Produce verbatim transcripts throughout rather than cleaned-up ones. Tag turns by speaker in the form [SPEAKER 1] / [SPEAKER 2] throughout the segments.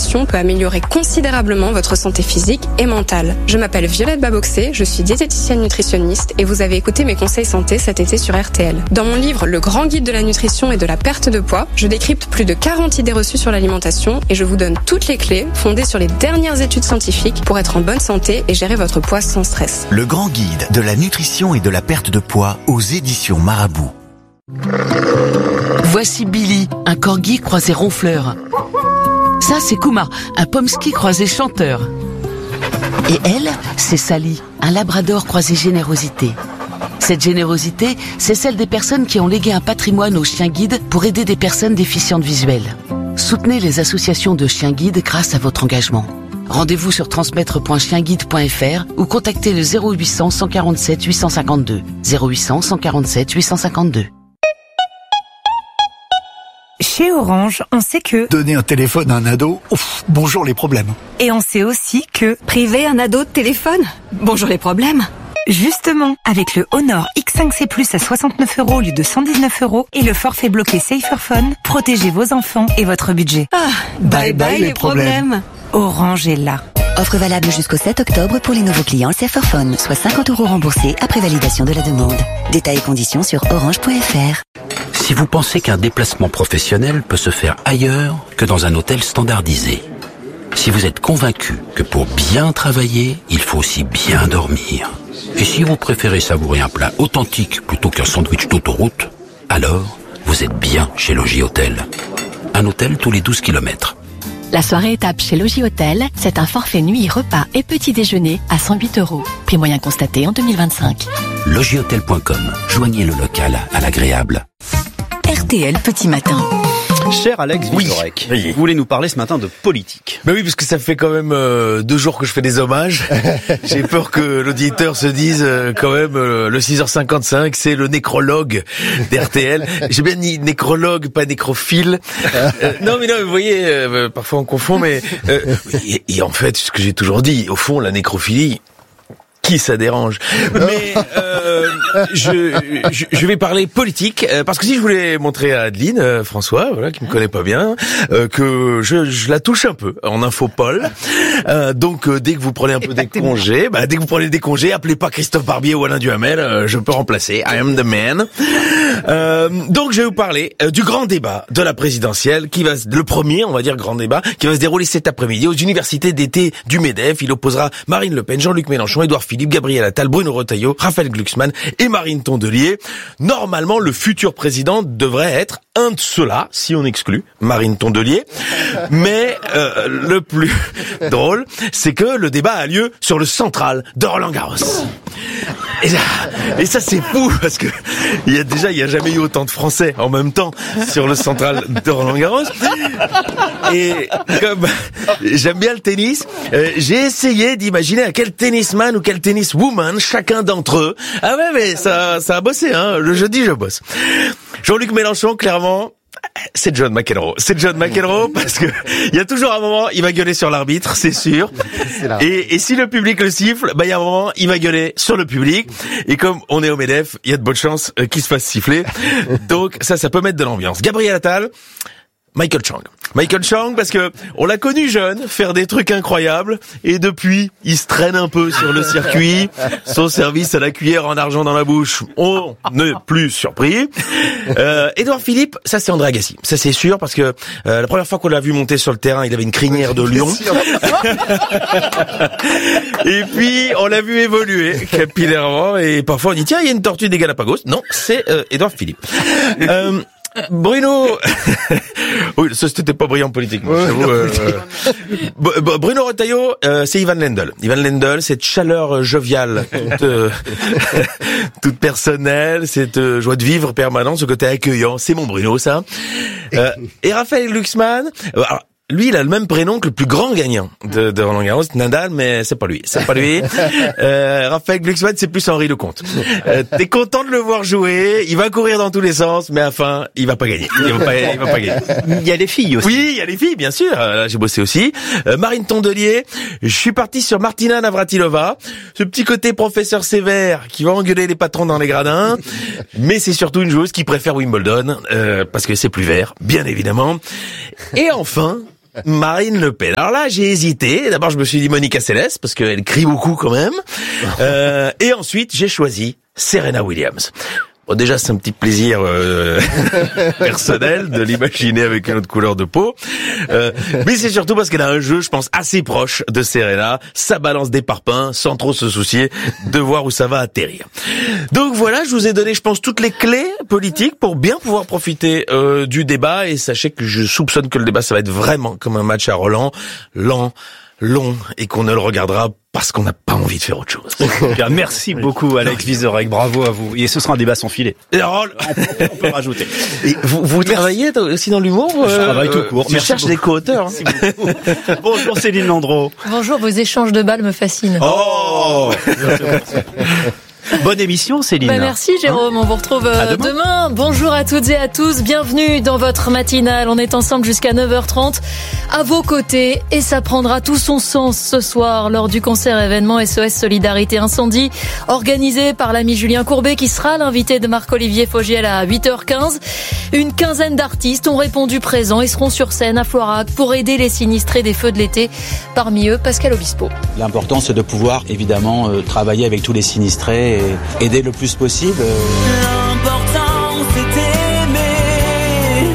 [SPEAKER 1] l'alimentation peut améliorer considérablement votre santé physique et mentale. Je m'appelle Violette Baboxé, je suis diététicienne nutritionniste et vous avez écouté mes conseils santé cet été sur R T L. Dans mon livre Le grand guide de la nutrition et de la perte de poids, je décrypte plus de quarante idées reçues sur l'alimentation et je vous donne toutes les clés fondées sur les dernières études scientifiques pour être en bonne santé et gérer votre poids sans stress.
[SPEAKER 2] Le grand guide de la nutrition et de la perte de poids aux éditions Marabout.
[SPEAKER 3] Voici Billy, un corgi croisé ronfleur. Ça, c'est Kuma, un pomsky croisé chanteur. Et elle, c'est Sally, un labrador croisé générosité. Cette générosité, c'est celle des personnes qui ont légué un patrimoine aux chiens guides pour aider des personnes déficientes visuelles. Soutenez les associations de chiens guides grâce à votre engagement. Rendez-vous sur transmettre point chien guide point f r ou contactez le zéro huit cents, cent quarante-sept, huit cent cinquante-deux. zéro huit cents, cent quarante-sept, huit cent cinquante-deux.
[SPEAKER 4] Chez Orange, on sait que...
[SPEAKER 5] Donner un téléphone à un ado, ouf, bonjour les problèmes.
[SPEAKER 4] Et on sait aussi que...
[SPEAKER 6] Priver un ado de téléphone, bonjour les problèmes.
[SPEAKER 4] Justement, avec le Honor X cinq C plus à soixante-neuf euros au lieu de cent dix-neuf euros et le forfait bloqué Saferphone, protégez vos enfants et votre budget.
[SPEAKER 6] Ah, bye bye, bye les, les problèmes. problèmes.
[SPEAKER 4] Orange est là.
[SPEAKER 7] Offre valable jusqu'au sept octobre pour les nouveaux clients Saferphone, soit cinquante euros remboursés après validation de la demande. Détails et conditions sur orange point f r.
[SPEAKER 8] Si vous pensez qu'un déplacement professionnel peut se faire ailleurs que dans un hôtel standardisé, si vous êtes convaincu que pour bien travailler, il faut aussi bien dormir, et si vous préférez savourer un plat authentique plutôt qu'un sandwich d'autoroute, alors vous êtes bien chez Logis Hôtel. Un hôtel tous les douze kilomètres.
[SPEAKER 9] La soirée étape chez Logis Hôtel, c'est un forfait nuit, repas et petit déjeuner à cent huit euros. Prix moyen constaté en deux mille vingt-cinq.
[SPEAKER 8] logis hôtel point com. Joignez le local à l'agréable.
[SPEAKER 6] R T L Petit Matin.
[SPEAKER 10] Cher Alex Vizorek, oui. Vous voulez nous parler ce matin de politique.
[SPEAKER 11] Ben oui, parce que ça fait quand même euh, deux jours que je fais des hommages. J'ai peur que l'auditeur se dise euh, quand même euh, le six heures cinquante-cinq, c'est le nécrologue d'R T L. J'ai bien dit nécrologue, pas nécrophile. Euh, non mais non, vous voyez, euh, parfois on confond, mais euh, et, et en fait, ce que j'ai toujours dit, au fond, la nécrophilie, qui ça dérange. Mais euh, je, je je vais parler politique euh, parce que si je voulais montrer à Adeline euh, François, voilà, qui me connaît pas bien, euh, que je, je la touche un peu en infopole. Euh, donc euh, dès que vous prenez un peu des congés, bah dès que vous prenez des congés, appelez pas Christophe Barbier ou Alain Duhamel, euh, je peux remplacer. I am the man. Euh, donc je vais vous parler euh, du grand débat de la présidentielle qui va le premier, on va dire grand débat, qui va se dérouler cet après-midi aux universités d'été du MEDEF. Il opposera Marine Le Pen, Jean-Luc Mélenchon, Édouard Philippe, Gabriel Attal, Bruno Retailleau, Raphaël Glucksmann et Marine Tondelier. Normalement, le futur président devrait être un de ceux-là, si on exclut Marine Tondelier. Mais euh, le plus drôle, c'est que le débat a lieu sur le central de Roland-Garros. Et, là, et ça, c'est fou parce que il y a déjà, il y a jamais eu autant de Français en même temps sur le central de Roland-Garros. Et comme j'aime bien le tennis, euh, j'ai essayé d'imaginer à quel tennisman ou quel tenniswoman chacun d'entre eux. Ah ouais, mais ça, ça a bossé, hein. Le jeudi, je bosse. Jean-Luc Mélenchon, clairement, c'est John McEnroe. C'est John McEnroe parce que il y a toujours un moment, il va gueuler sur l'arbitre, c'est sûr. Et, et si le public le siffle, bah il y a un moment, il va gueuler sur le public. Et comme on est au MEDEF, il y a de bonnes chances euh, qu'il se fasse siffler. Donc ça, ça peut mettre de l'ambiance. Gabriel Attal, Michael Chang. Michael Chang parce que on l'a connu jeune, faire des trucs incroyables, et depuis, il se traîne un peu sur le circuit. Son service à la cuillère en argent dans la bouche, on n'est plus surpris. Euh, Édouard Philippe, ça c'est André Agassi. Ça c'est sûr parce que euh, la première fois qu'on l'a vu monter sur le terrain, il avait une crinière de lion. Et puis, on l'a vu évoluer capillairement et parfois on dit tiens, il y a une tortue des Galapagos. Non, c'est euh, Édouard Philippe. Euh, Bruno, oui, ça c'était pas brillant politiquement. Ouais, j'avoue, euh, euh, Bruno Retailleau, euh, c'est Ivan Lendl. Ivan Lendl, cette chaleur joviale, toute, euh, toute personnelle, cette euh, joie de vivre permanente, ce côté accueillant, c'est mon Bruno, ça. Euh, et Raphaël Glucksmann, euh, alors, lui, il a le même prénom que le plus grand gagnant de, de Roland-Garros, Nadal, mais c'est pas lui. C'est pas lui. Euh, Raphaël Glucksmann, c'est plus Henri Lecomte. Euh, t'es content de le voir jouer, il va courir dans tous les sens, mais à la fin, il va pas gagner. Il va pas, il va pas gagner.
[SPEAKER 10] Il y a les filles aussi.
[SPEAKER 11] Oui, il y a les filles, bien sûr. Là, j'ai bossé aussi. Euh, Marine Tondelier, je suis parti sur Martina Navratilova. Ce petit côté professeur sévère qui va engueuler les patrons dans les gradins. Mais c'est surtout une joueuse qui préfère Wimbledon, euh, parce que c'est plus vert, bien évidemment. Et enfin, Marine Le Pen. Alors là, j'ai hésité. D'abord, je me suis dit Monica Seles, parce qu'elle crie beaucoup quand même. Euh, et ensuite, j'ai choisi Serena Williams. Bon, déjà, c'est un petit plaisir euh, personnel de l'imaginer avec une autre couleur de peau. Euh, mais c'est surtout parce qu'elle a un jeu, je pense, assez proche de Serena. Ça balance des parpaings sans trop se soucier de voir où ça va atterrir. Donc voilà, je vous ai donné, je pense, toutes les clés politiques pour bien pouvoir profiter euh, du débat. Et sachez que je soupçonne que le débat, ça va être vraiment comme un match à Roland, lent, long, et qu'on ne le regardera parce qu'on n'a pas envie de faire autre chose.
[SPEAKER 10] Bien, merci beaucoup Alex Vizorek, bravo à vous. Et ce sera un débat sans filet.
[SPEAKER 11] Et alors,
[SPEAKER 10] on peut rajouter.
[SPEAKER 11] Et vous, vous travaillez aussi dans l'humour?
[SPEAKER 10] Je euh, travaille tout court.
[SPEAKER 11] Je cherche des co-auteurs.
[SPEAKER 10] Hein. Bonjour Céline Landreau.
[SPEAKER 12] Bonjour, vos échanges de balles me fascinent.
[SPEAKER 10] Oh bonne émission Céline.
[SPEAKER 12] Bah merci Jérôme, on vous retrouve euh, demain. demain. Bonjour à toutes et à tous, bienvenue dans votre matinale. On est ensemble jusqu'à neuf heures trente à vos côtés et ça prendra tout son sens ce soir lors du concert événement S O S Solidarité Incendie organisé par l'ami Julien Courbet qui sera l'invité de Marc-Olivier Fogiel à huit heures quinze. Une quinzaine d'artistes ont répondu présents et seront sur scène à Floirac pour aider les sinistrés des feux de l'été. Parmi eux, Pascal Obispo.
[SPEAKER 13] L'important c'est de pouvoir évidemment euh, travailler avec tous les sinistrés et aider le plus possible.
[SPEAKER 14] L'important c'est aimer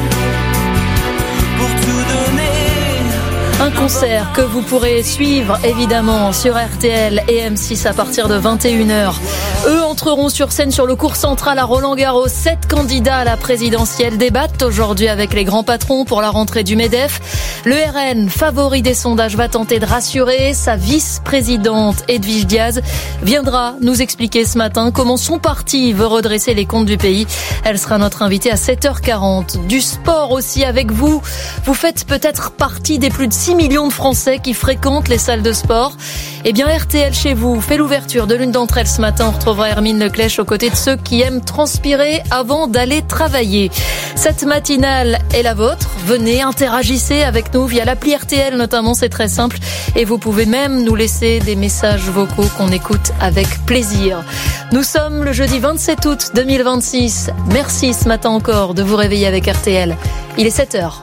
[SPEAKER 14] pour tout donner.
[SPEAKER 12] Un concert que vous pourrez suivre évidemment sur R T L et M six à partir de vingt et une heures. Eux entreront sur scène sur le cours central à Roland-Garros. Sept candidats à la présidentielle débattent aujourd'hui avec les grands patrons pour la rentrée du MEDEF. Le R N, favori des sondages, va tenter de rassurer. Sa vice-présidente Edwige Diaz viendra nous expliquer ce matin comment son parti veut redresser les comptes du pays. Elle sera notre invitée à sept heures quarante. Du sport aussi avec vous. Vous faites peut-être partie des plus de six millions de Français qui fréquentent les salles de sport. Eh bien, R T L chez vous fait l'ouverture de l'une d'entre elles ce matin. On retrouvera Hermine Leclèche aux côtés de ceux qui aiment transpirer avant d'aller travailler. Cette matinale est la vôtre. Venez, interagissez avec nous via l'appli R T L notamment, c'est très simple. Et vous pouvez même nous laisser des messages vocaux qu'on écoute avec plaisir. Nous sommes le jeudi vingt-sept août deux mille vingt-six. Merci ce matin encore de vous réveiller avec R T L. Il est sept heures.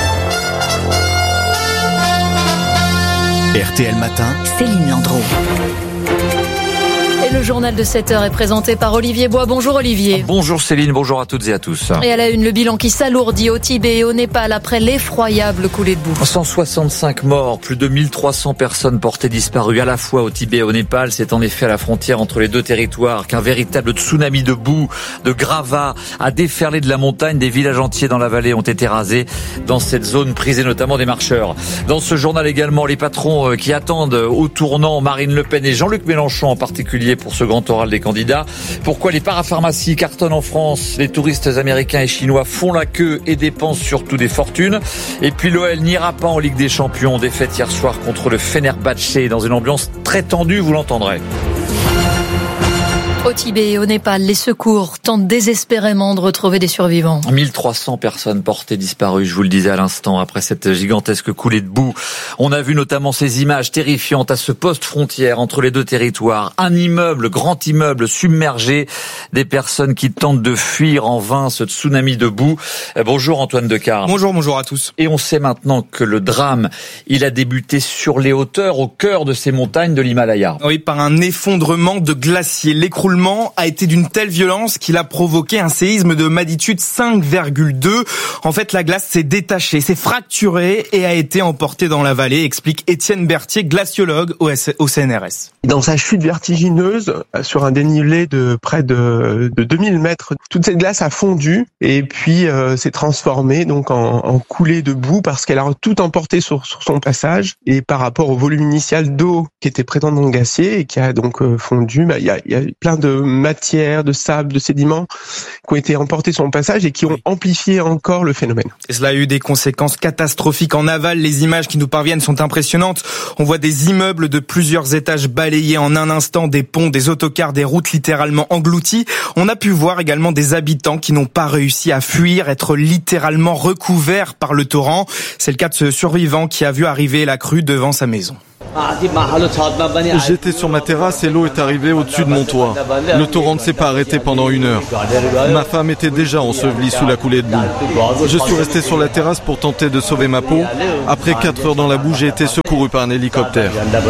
[SPEAKER 2] R T L Matin,
[SPEAKER 6] Céline Landreau.
[SPEAKER 12] Et le journal de sept heures est présenté par Olivier Bois. Bonjour Olivier.
[SPEAKER 15] Bonjour Céline, bonjour à toutes et à tous.
[SPEAKER 12] Et à la une, le bilan qui s'alourdit au Tibet et au Népal après l'effroyable coulée de boue.
[SPEAKER 15] cent soixante-cinq morts, plus de mille trois cents personnes portées disparues à la fois au Tibet et au Népal. C'est en effet à la frontière entre les deux territoires qu'un véritable tsunami de boue, de gravats a déferlé de la montagne. Des villages entiers dans la vallée ont été rasés dans cette zone prisée notamment des marcheurs. Dans ce journal également, les patrons qui attendent au tournant Marine Le Pen et Jean-Luc Mélenchon en particulier pour ce grand oral des candidats. Pourquoi les parapharmacies cartonnent en France? Les touristes américains et chinois font la queue et dépensent surtout des fortunes. Et puis l'O L n'ira pas en Ligue des Champions. Défaite hier soir contre le Fenerbahçe dans une ambiance très tendue, vous l'entendrez.
[SPEAKER 12] Au Tibet et au Népal, les secours tentent désespérément de retrouver des survivants.
[SPEAKER 15] mille trois cents personnes portées disparues, je vous le disais à l'instant, après cette gigantesque coulée de boue. On a vu notamment ces images terrifiantes à ce poste frontière entre les deux territoires. Un immeuble, grand immeuble submergé, des personnes qui tentent de fuir en vain ce tsunami de boue. Bonjour Antoine Decart.
[SPEAKER 16] Bonjour, bonjour à tous.
[SPEAKER 15] Et on sait maintenant que le drame, il a débuté sur les hauteurs, au cœur de ces montagnes de l'Himalaya.
[SPEAKER 16] Oui, par un effondrement de glaciers. L'écroulement a été d'une telle violence qu'il a provoqué un séisme de magnitude cinq virgule deux. En fait, la glace s'est détachée, s'est fracturée et a été emportée dans la vallée, explique Étienne Berthier, glaciologue au C N R S.
[SPEAKER 17] Dans sa chute vertigineuse, sur un dénivelé de près de, de deux mille mètres, toute cette glace a fondu et puis euh, s'est transformée donc en, en coulée de boue parce qu'elle a tout emporté sur, sur son passage. Et par rapport au volume initial d'eau qui était présent dans le glacier et qui a donc euh, fondu, bah, il y a, y a plein de matière, de sable, de sédiments qui ont été emportés sur son passage et qui ont amplifié encore le phénomène.
[SPEAKER 16] Et cela a eu des conséquences catastrophiques en aval. Les images qui nous parviennent sont impressionnantes. On voit des immeubles de plusieurs étages balayés en un instant, des ponts, des autocars, des routes littéralement englouties. On a pu voir également des habitants qui n'ont pas réussi à fuir, être littéralement recouverts par le torrent. C'est le cas de ce survivant qui a vu arriver la crue devant sa maison.
[SPEAKER 18] J'étais sur ma terrasse et l'eau est arrivée au-dessus de mon toit. Le torrent ne s'est pas arrêté pendant une heure. Ma femme était déjà ensevelie sous la coulée de boue. Je suis resté sur la terrasse pour tenter de sauver ma peau. Après quatre heures dans la boue, j'ai été secouru par un hélicoptère.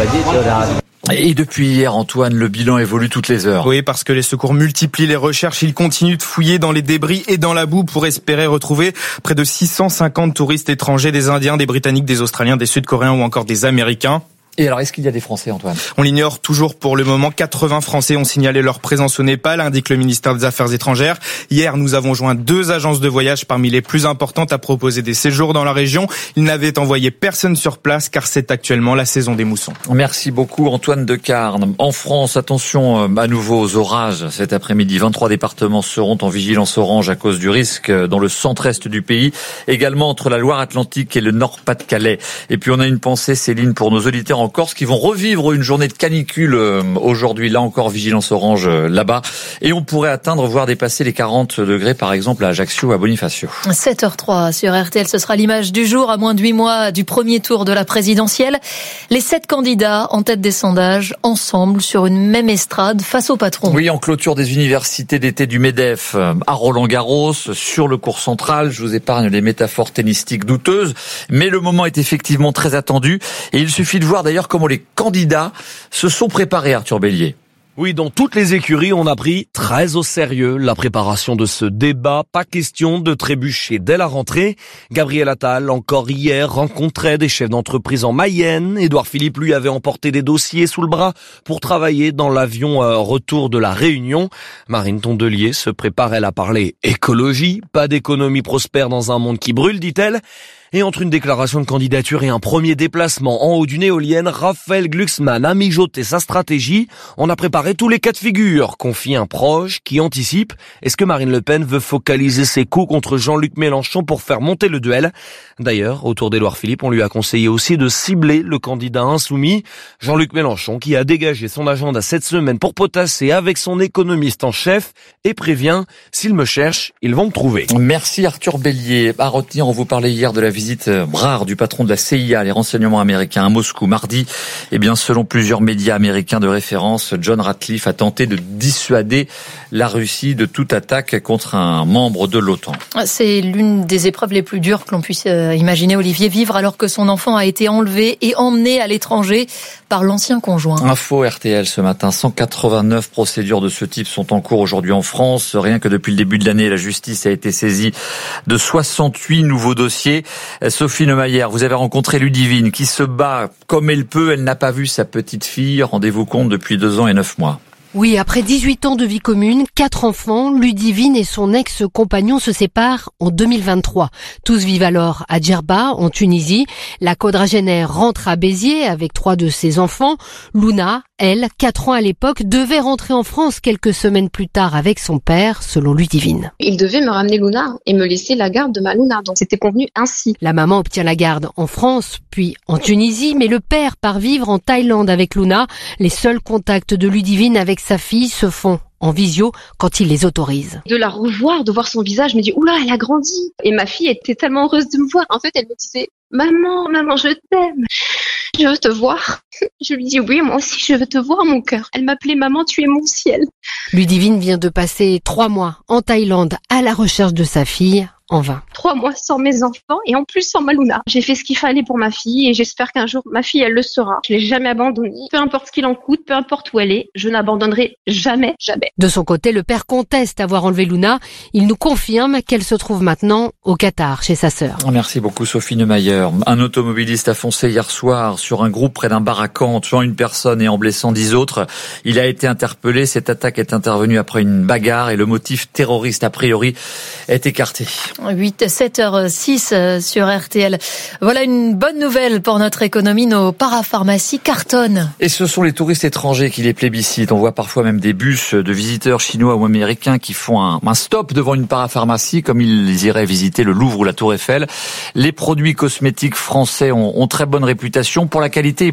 [SPEAKER 15] Et depuis hier, Antoine, le bilan évolue toutes les heures.
[SPEAKER 16] Oui, parce que les secours multiplient les recherches. Ils continuent de fouiller dans les débris et dans la boue pour espérer retrouver près de six cent cinquante touristes étrangers, des Indiens, des Britanniques, des Australiens, des Sud-Coréens ou encore des Américains.
[SPEAKER 15] Et alors, est-ce qu'il y a des Français, Antoine ?
[SPEAKER 16] On l'ignore toujours pour le moment. quatre-vingts Français ont signalé leur présence au Népal, indique le ministère des Affaires étrangères. Hier, nous avons joint deux agences de voyage parmi les plus importantes à proposer des séjours dans la région. Ils n'avaient envoyé personne sur place car c'est actuellement la saison des moussons.
[SPEAKER 15] Merci beaucoup, Antoine Decarne. En France, attention à nouveau aux orages cet après-midi. vingt-trois départements seront en vigilance orange à cause du risque dans le centre-est du pays, également entre la Loire-Atlantique et le Nord-Pas-de-Calais. Et puis on a une pensée, Céline, pour nos auditeurs en Corse qui vont revivre une journée de canicule aujourd'hui. Là encore, vigilance orange là-bas. Et on pourrait atteindre, voire dépasser les quarante degrés, par exemple, à Ajaccio ou à Bonifacio.
[SPEAKER 12] sept heures trois sur R T L, ce sera l'image du jour, à moins de huit mois du premier tour de la présidentielle. Les sept candidats en tête des sondages, ensemble, sur une même estrade, face au patron.
[SPEAKER 15] Oui, en clôture des universités d'été du MEDEF, à Roland-Garros, sur le court central. Je vous épargne les métaphores tennistiques douteuses, mais le moment est effectivement très attendu. Et il suffit de voir d'ailleurs comment les candidats se sont préparés, Arthur Bélier.
[SPEAKER 19] Oui, dans toutes les écuries, on a pris très au sérieux la préparation de ce débat. Pas question de trébucher dès la rentrée. Gabriel Attal, encore hier, rencontrait des chefs d'entreprise en Mayenne. Édouard Philippe, lui, avait emporté des dossiers sous le bras pour travailler dans l'avion euh, retour de la Réunion. Marine Tondelier se prépare, elle, à parler écologie. Pas d'économie prospère dans un monde qui brûle, dit-elle. Et entre une déclaration de candidature et un premier déplacement en haut d'une éolienne, Raphaël Glucksmann a mijoté sa stratégie. On a préparé tous les cas de figure, confie un proche qui anticipe. Est-ce que Marine Le Pen veut focaliser ses coups contre Jean-Luc Mélenchon pour faire monter le duel ? D'ailleurs, autour d'Édouard Philippe, on lui a conseillé aussi de cibler le candidat insoumis, Jean-Luc Mélenchon, qui a dégagé son agenda cette semaine pour potasser avec son économiste en chef et prévient, s'ils me cherchent, ils vont me trouver.
[SPEAKER 15] Merci Arthur Bélier. À retenir, on vous parlait hier de la visite rare du patron de la C I A, les renseignements américains, à Moscou mardi. Eh bien, selon plusieurs médias américains de référence, John Ratcliffe a tenté de dissuader la Russie de toute attaque contre un membre de l'OTAN.
[SPEAKER 12] C'est l'une des épreuves les plus dures que l'on puisse imaginer, Olivier, vivre alors que son enfant a été enlevé et emmené à l'étranger par l'ancien conjoint.
[SPEAKER 15] Info R T L ce matin, cent quatre-vingt-neuf procédures de ce type sont en cours aujourd'hui en France. Rien que depuis le début de l'année, la justice a été saisie de soixante-huit nouveaux dossiers. Sophie Neumayer, vous avez rencontré Ludivine qui se bat comme elle peut. Elle n'a pas vu sa petite fille, rendez-vous compte, depuis deux ans et neuf mois.
[SPEAKER 20] Oui, après dix-huit ans de vie commune, quatre enfants, Ludivine et son ex-compagnon se séparent en deux mille vingt-trois. Tous vivent alors à Djerba, en Tunisie. La quadragénaire rentre à Béziers avec trois de ses enfants. Luna, elle, quatre ans à l'époque, devait rentrer en France quelques semaines plus tard avec son père, selon Ludivine.
[SPEAKER 21] Il devait me ramener Luna et me laisser la garde de ma Luna, donc c'était convenu ainsi.
[SPEAKER 20] La maman obtient la garde en France, puis en Tunisie, mais le père part vivre en Thaïlande avec Luna. Les seuls contacts de Ludivine avec sa fille se font en visio quand il les autorise.
[SPEAKER 21] De la revoir, de voir son visage, je me dis « Oula, elle a grandi !» Et ma fille était tellement heureuse de me voir. En fait, elle me disait « Maman, maman, je t'aime, je veux te voir. » Je lui dis « Oui, moi aussi, je veux te voir, mon cœur. » Elle m'appelait « Maman, tu es mon ciel. »
[SPEAKER 20] Ludivine vient de passer trois mois en Thaïlande à la recherche de sa fille. En vain.
[SPEAKER 21] Trois mois sans mes enfants et en plus sans ma Luna. J'ai fait ce qu'il fallait pour ma fille et j'espère qu'un jour ma fille elle le sera. Je l'ai jamais abandonnée. Peu importe ce qu'il en coûte, peu importe où elle est, je n'abandonnerai jamais, jamais.
[SPEAKER 20] De son côté, le père conteste avoir enlevé Luna. Il nous confirme qu'elle se trouve maintenant au Qatar chez sa sœur.
[SPEAKER 15] Merci beaucoup Sophie Neumayer. Un automobiliste a foncé hier soir sur un groupe près d'un bar à Caen, tuant une personne et en blessant dix autres. Il a été interpellé. Cette attaque est intervenue après une bagarre et le motif terroriste a priori est écarté.
[SPEAKER 12] huit, sept heures six sur R T L. Voilà une bonne nouvelle pour notre économie. Nos parapharmacies cartonnent.
[SPEAKER 15] Et ce sont les touristes étrangers qui les plébiscitent. On voit parfois même des bus de visiteurs chinois ou américains qui font un, un stop devant une parapharmacie comme ils iraient visiter le Louvre ou la Tour Eiffel. Les produits cosmétiques français ont, ont très bonne réputation pour la qualité et pour le prix.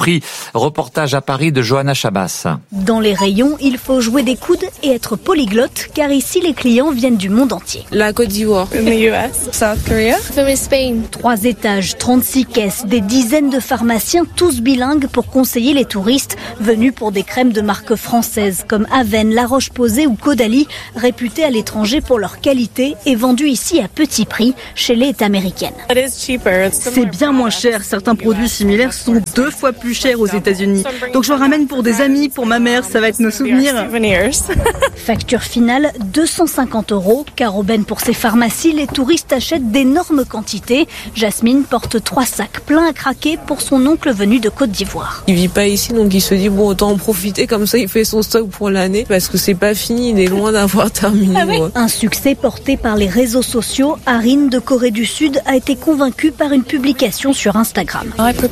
[SPEAKER 15] prix. Reportage à Paris de Johanna Chabas.
[SPEAKER 1] Dans les rayons, il faut jouer des coudes et être polyglotte, car ici les clients viennent du monde entier.
[SPEAKER 22] La Côte d'Ivoire, in the U S, South Korea, from Spain.
[SPEAKER 1] Trois étages, trente-six caisses, des dizaines de pharmaciens, tous bilingues pour conseiller les touristes venus pour des crèmes de marque française comme Aven, La Roche-Posay ou Caudalie, réputées à l'étranger pour leur qualité et vendues ici à petit prix chez les américaines.
[SPEAKER 23] C'est bien moins cher. Certains produits similaires sont deux fois plus chers aux États-Unis. Donc je ramène pour des amis, pour ma mère, ça va être nos souvenirs.
[SPEAKER 1] Facture finale deux cent cinquante euros, car aubaine pour ces pharmacies, les touristes achètent d'énormes quantités. Jasmine porte trois sacs pleins à craquer pour son oncle venu de Côte d'Ivoire.
[SPEAKER 22] Il vit pas ici, donc il se dit bon, autant en profiter, comme ça il fait son stock pour l'année, parce que c'est pas fini, il est loin d'avoir terminé.
[SPEAKER 1] Ah oui. Un succès porté par les réseaux sociaux. Arine de Corée du Sud a été convaincue par une publication sur Instagram.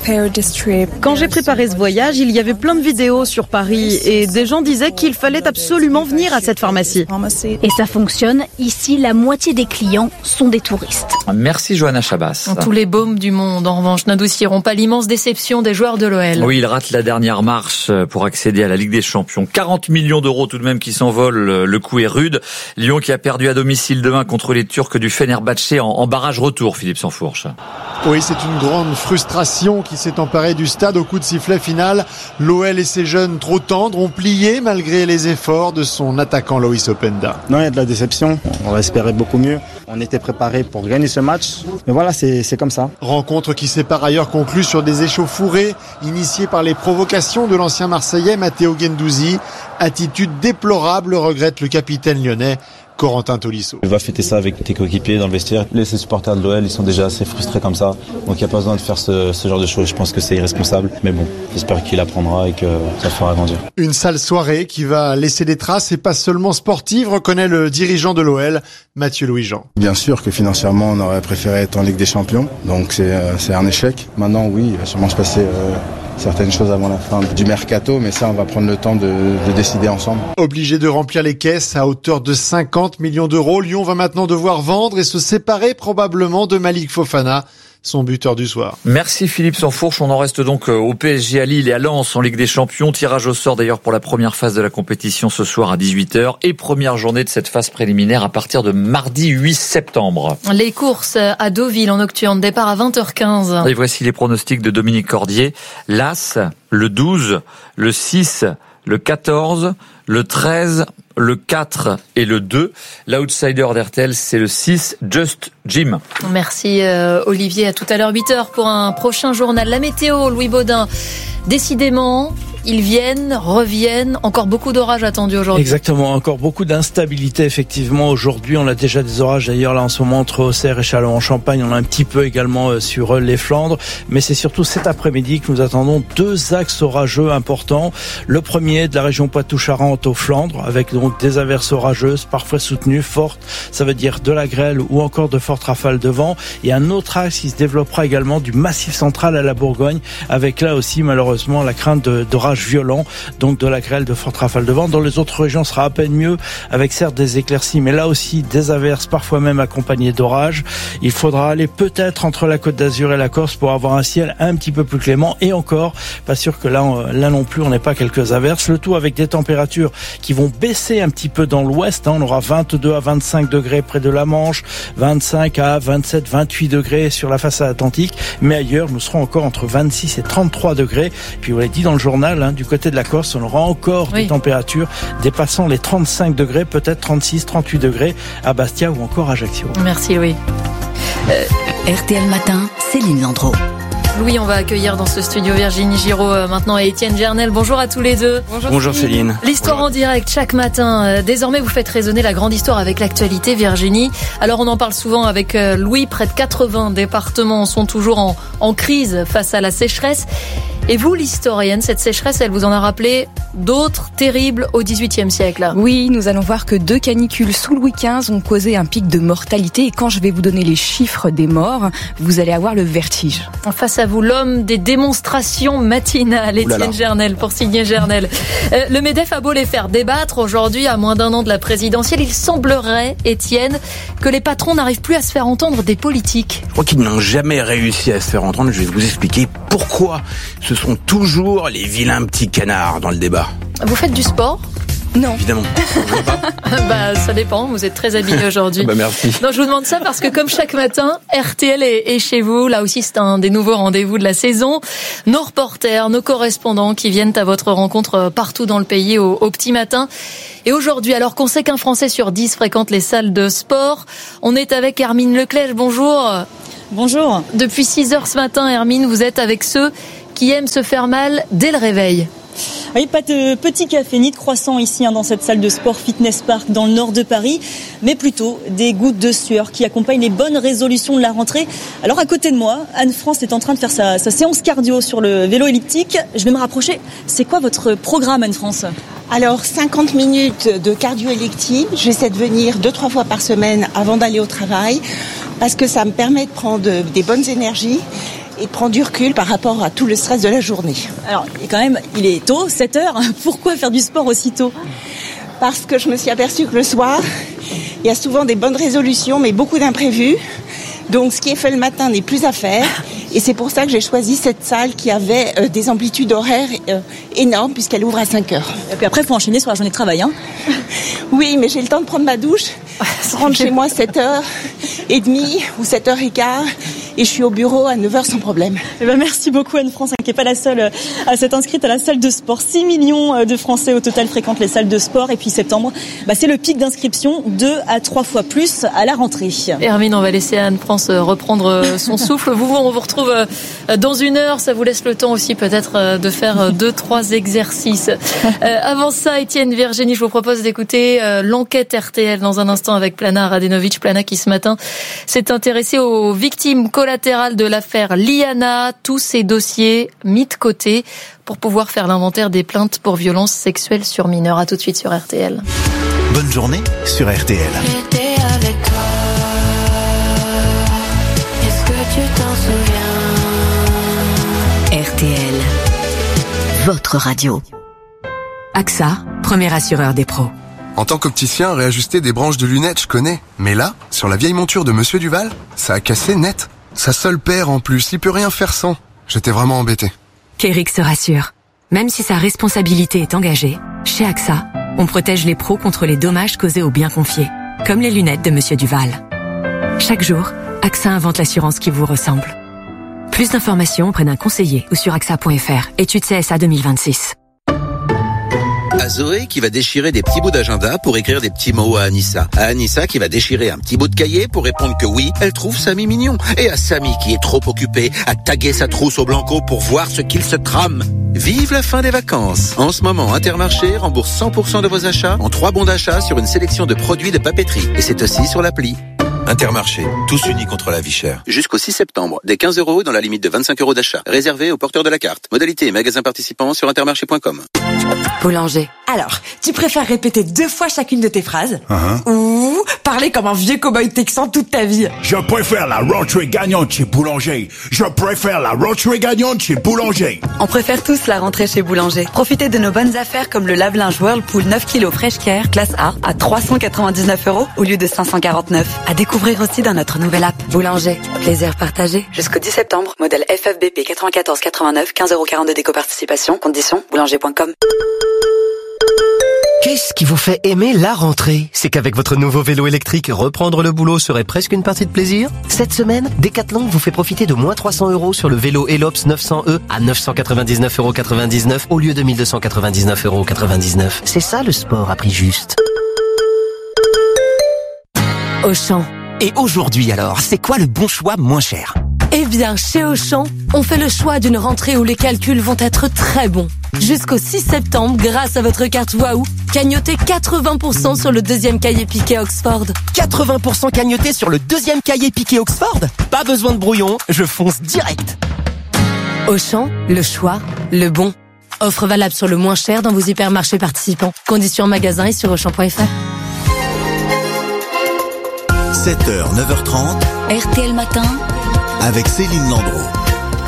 [SPEAKER 23] Quand j'ai préparé ce voyage, il y avait plein de vidéos sur Paris et des gens disaient qu'il fallait absolument venir à cette pharmacie.
[SPEAKER 1] Et ça fonctionne. Ici, la moitié des clients sont des touristes.
[SPEAKER 15] Merci Johanna Chabas.
[SPEAKER 12] Tous les baumes du monde, en revanche, n'adouciront pas l'immense déception des joueurs de l'O L.
[SPEAKER 15] Oui, ils ratent la dernière marche pour accéder à la Ligue des Champions. quarante millions d'euros tout de même qui s'envolent. Le coup est rude. Lyon qui a perdu à domicile demain contre les Turcs du Fenerbahçe en, en barrage retour, Philippe Sansfourche.
[SPEAKER 24] Oui, c'est une grande frustration qui s'est emparée du stade au coup de sifflet final. L'O L et ses jeunes trop tendres ont plié malgré les efforts de son attaquant Loïs Openda.
[SPEAKER 25] Non, il y a de la déception. On espérait beaucoup mieux. On était préparé pour gagner ce match. Mais voilà, c'est, c'est comme ça.
[SPEAKER 24] Rencontre qui s'est par ailleurs conclue sur des échauffourées initiées par les provocations de l'ancien Marseillais Matteo Guendouzi. Attitude déplorable, regrette le capitaine lyonnais Corentin Tolisso.
[SPEAKER 26] Va fêter ça avec tes coéquipiers dans le vestiaire. Les supporters de l'O L, ils sont déjà assez frustrés comme ça. Donc il n'y a pas besoin de faire ce, ce genre de choses. Je pense que c'est irresponsable. Mais bon, j'espère qu'il apprendra et que ça fera grandir.
[SPEAKER 24] Une sale soirée qui va laisser des traces et pas seulement sportives, reconnaît le dirigeant de l'O L, Mathieu Louis-Jean.
[SPEAKER 27] Bien sûr que financièrement, on aurait préféré être en Ligue des Champions. Donc c'est, euh, c'est un échec. Maintenant, oui, il va sûrement se passer euh, certaines choses avant la fin du mercato. Mais ça, on va prendre le temps de, de décider ensemble.
[SPEAKER 24] Obligé de remplir les caisses à hauteur de cinquante millions d'euros, Lyon va maintenant devoir vendre et se séparer probablement de Malik Fofana, son buteur du soir.
[SPEAKER 15] Merci Philippe Sansfourche. On en reste donc au P S G, à Lille et à Lens en Ligue des Champions. Tirage au sort d'ailleurs pour la première phase de la compétition ce soir à dix-huit heures et première journée de cette phase préliminaire à partir de mardi huit septembre.
[SPEAKER 12] Les courses à Deauville en nocturne, départ à vingt heures quinze.
[SPEAKER 15] Et voici les pronostics de Dominique Cordier. L'As, le douze, le six, le quatorze, le treize, le quatre et le deux. L'outsider d'R T L, c'est le six, Just Jim.
[SPEAKER 12] Merci euh, Olivier. À tout à l'heure, huit heures pour un prochain journal. La météo, Louis Baudin. Décidément, ils viennent, reviennent. Encore beaucoup d'orages attendus aujourd'hui.
[SPEAKER 28] Exactement, encore beaucoup d'instabilité effectivement. Aujourd'hui, on a déjà des orages d'ailleurs là en ce moment entre Auxerre et Châlons-en-Champagne. On a un petit peu également sur les Flandres. Mais c'est surtout cet après-midi que nous attendons deux axes orageux importants. Le premier de la région Poitou-Charentes aux Flandres, avec donc des averses orageuses, parfois soutenues, fortes. Ça veut dire de la grêle ou encore de fortes rafales de vent. Et un autre axe qui se développera également du Massif central à la Bourgogne, avec là aussi malheureusement la crainte de, d'orages violents, donc de la grêle, de fortes rafales de vent. Dans les autres régions, ce sera à peine mieux, avec certes des éclaircies, mais là aussi des averses, parfois même accompagnées d'orages. Il faudra aller peut-être entre la Côte d'Azur et la Corse pour avoir un ciel un petit peu plus clément. Et encore, pas sûr que là, là non plus, on n'ait pas quelques averses. Le tout avec des températures qui vont baisser un petit peu dans l'ouest. On aura vingt-deux à vingt-cinq degrés près de la Manche, vingt-cinq à vingt-sept, vingt-huit degrés sur la façade atlantique. Mais ailleurs, nous serons encore entre vingt-six et trente-trois degrés. Puis on l'a dit dans le journal, hein, du côté de la Corse, on aura encore oui. des températures dépassant les trente-cinq degrés, peut-être trente-six, trente-huit degrés à Bastia ou encore à Ajaccio.
[SPEAKER 12] Merci Louis.
[SPEAKER 6] Euh... R T L Matin, Céline Landreau.
[SPEAKER 12] Louis, on va accueillir dans ce studio Virginie Giraud euh, maintenant et Étienne Gernel. Bonjour à tous les deux.
[SPEAKER 29] Bonjour, Bonjour Céline. Céline.
[SPEAKER 12] L'histoire Bonjour. En direct chaque matin. Euh, désormais, vous faites résonner la grande histoire avec l'actualité, Virginie. Alors, on en parle souvent avec euh, Louis. Près de quatre-vingts départements sont toujours en, en crise face à la sécheresse. Et vous, l'historienne, cette sécheresse, elle vous en a rappelé d'autres terribles au dix-huitième siècle.
[SPEAKER 30] Oui, nous allons voir que deux canicules sous Louis quinze ont causé un pic de mortalité. Et quand je vais vous donner les chiffres des morts, vous allez avoir le vertige.
[SPEAKER 12] Face à vous, l'homme des démonstrations matinales, Étienne Gernel, pour signer Gernel. Euh, le MEDEF a beau les faire débattre aujourd'hui, à moins d'un an de la présidentielle, il semblerait, Étienne, que les patrons n'arrivent plus à se faire entendre des politiques.
[SPEAKER 8] Je crois qu'ils n'ont jamais réussi à se faire entendre. Je vais vous expliquer pourquoi.
[SPEAKER 3] ce sont toujours les vilains petits canards dans le débat.
[SPEAKER 12] Vous faites du sport ?
[SPEAKER 3] Non. Évidemment.
[SPEAKER 12] Bah, ça dépend. Vous êtes très habillé aujourd'hui.
[SPEAKER 3] Bah, merci.
[SPEAKER 12] Non, je vous demande ça parce que comme chaque matin, R T L est, est chez vous. Là aussi, c'est un des nouveaux rendez-vous de la saison. Nos reporters, nos correspondants qui viennent à votre rencontre partout dans le pays au, au petit matin. Et aujourd'hui, alors qu'on sait qu'un Français sur dix fréquente les salles de sport, on est avec Hermine Leclèche. Bonjour.
[SPEAKER 4] Bonjour.
[SPEAKER 12] Depuis six heures ce matin, Hermine, vous êtes avec ceux qui aiment se faire mal dès le réveil.
[SPEAKER 4] Oui, pas de petit café ni de croissant ici hein, dans cette salle de sport Fitness Park dans le nord de Paris, mais plutôt des gouttes de sueur qui accompagnent les bonnes résolutions de la rentrée. Alors à côté de moi, Anne-France est en train de faire sa, sa séance cardio sur le vélo elliptique. Je vais me rapprocher. C'est quoi votre programme, Anne-France ?
[SPEAKER 5] Alors cinquante minutes de cardio elliptique. J'essaie de venir deux trois fois par semaine avant d'aller au travail parce que ça me permet de prendre des bonnes énergies et prendre du recul par rapport à tout le stress de la journée.
[SPEAKER 4] Alors, quand même, il est tôt, sept heures. Pourquoi faire du sport aussi tôt ?
[SPEAKER 5] Parce que je me suis aperçue que le soir, il y a souvent des bonnes résolutions, mais beaucoup d'imprévus. Donc, ce qui est fait le matin n'est plus à faire. Et c'est pour ça que j'ai choisi cette salle qui avait euh, des amplitudes horaires euh, énormes, puisqu'elle ouvre à cinq heures.
[SPEAKER 4] Et puis après, il faut enchaîner sur la journée de travail. Hein.
[SPEAKER 5] Oui, mais j'ai le temps de prendre ma douche, rentrer chez moi sept heures trente ou sept heures quinze. Et je suis au bureau à neuf heures sans problème.
[SPEAKER 4] Eh ben merci beaucoup Anne-France, qui n'est pas la seule à s'être inscrite à la salle de sport. six millions de Français au total fréquentent les salles de sport. Et puis septembre, bah c'est le pic d'inscription, deux à trois fois plus à la rentrée.
[SPEAKER 12] Hermine, on va laisser Anne-France reprendre son souffle. Vous, on vous retrouve dans une heure. Ça vous laisse le temps aussi peut-être de faire deux, trois exercices. Euh, avant ça, Étienne, Virginie, je vous propose d'écouter l'enquête R T L dans un instant avec Plana Radenovic. Plana qui ce matin s'est intéressé aux victimes collatérales de l'affaire Liana, tous ces dossiers mis de côté pour pouvoir faire l'inventaire des plaintes pour violences sexuelles sur mineurs. À tout de suite sur R T L.
[SPEAKER 2] Bonne journée sur R T L.
[SPEAKER 7] J'étais avec toi. Est-ce que tu t'en souviens?
[SPEAKER 6] R T L, votre radio.
[SPEAKER 9] A X A, premier assureur des pros.
[SPEAKER 10] En tant qu'opticien, réajuster des branches de lunettes, je connais. Mais là, sur la vieille monture de Monsieur Duval, ça a cassé net. Sa seule paire en plus, il peut rien faire sans. J'étais vraiment embêté.
[SPEAKER 9] Kéric se rassure. Même si sa responsabilité est engagée, chez A X A, on protège les pros contre les dommages causés aux biens confiés, comme les lunettes de Monsieur Duval. Chaque jour, A X A invente l'assurance qui vous ressemble. Plus d'informations auprès d'un conseiller ou sur A X A point F R. Étude C S A deux mille vingt-six.
[SPEAKER 11] À Zoé qui va déchirer des petits bouts d'agenda pour écrire des petits mots à Anissa. À Anissa qui va déchirer un petit bout de cahier pour répondre que oui, elle trouve Samy mignon. Et à Samy qui est trop occupé à taguer sa trousse au Blanco pour voir ce qu'il se trame. Vive la fin des vacances. En ce moment, Intermarché rembourse cent pour cent de vos achats en trois bons d'achat sur une sélection de produits de papeterie. Et c'est aussi sur l'appli.
[SPEAKER 13] Intermarché, tous unis contre la vie chère.
[SPEAKER 11] Jusqu'au six septembre, des quinze euros dans la limite de vingt-cinq euros d'achat. Réservé aux porteurs de la carte. Modalité et magasins participants sur intermarché point com.
[SPEAKER 9] Boulanger. Alors, tu préfères répéter deux fois chacune de tes phrases
[SPEAKER 13] uh-huh.
[SPEAKER 9] ou parler comme un vieux cow-boy texan toute ta vie?
[SPEAKER 13] Je préfère la rentrée gagnante chez Boulanger. Je préfère la rentrée gagnante chez Boulanger.
[SPEAKER 6] On préfère tous la rentrée chez Boulanger. Profitez de nos bonnes affaires comme le lave-linge Whirlpool neuf kilos Fresh Care classe A à trois cent quatre-vingt-dix-neuf euros au lieu de cinq cent quarante-neuf. À découvrir aussi dans notre nouvelle app. Boulanger. Plaisir partagé. Jusqu'au dix septembre. Modèle F F B P quatre-vingt-quatorze quatre-vingt-neuf. quinze euros quarante-deux d'éco-participation. Conditions boulanger point com.
[SPEAKER 14] Qu'est-ce qui vous fait aimer la rentrée? C'est qu'avec votre nouveau vélo électrique, reprendre le boulot serait presque une partie de plaisir? Cette semaine, Decathlon vous fait profiter de moins trois cents euros sur le vélo Elops neuf cents E à neuf cent quatre-vingt-dix-neuf euros quatre-vingt-dix-neuf au lieu de mille deux cent quatre-vingt-dix-neuf euros quatre-vingt-dix-neuf. C'est ça le sport à prix juste.
[SPEAKER 9] Auchan.
[SPEAKER 14] Et aujourd'hui alors, c'est quoi le bon choix moins cher?
[SPEAKER 9] Eh bien, chez Auchan, on fait le choix d'une rentrée où les calculs vont être très bons. Jusqu'au six septembre, grâce à votre carte Waouh, cagnotez quatre-vingts pour cent sur le deuxième cahier piqué Oxford.
[SPEAKER 14] quatre-vingts pour cent cagnoté sur le deuxième cahier piqué Oxford? Pas besoin de brouillon, je fonce direct.
[SPEAKER 9] Auchan, le choix, le bon. Offre valable sur le moins cher dans vos hypermarchés participants. Conditions en magasin et sur auchan point F R.
[SPEAKER 2] sept heures, neuf heures trente.
[SPEAKER 6] R T L Matin.
[SPEAKER 2] Avec Céline Landreau.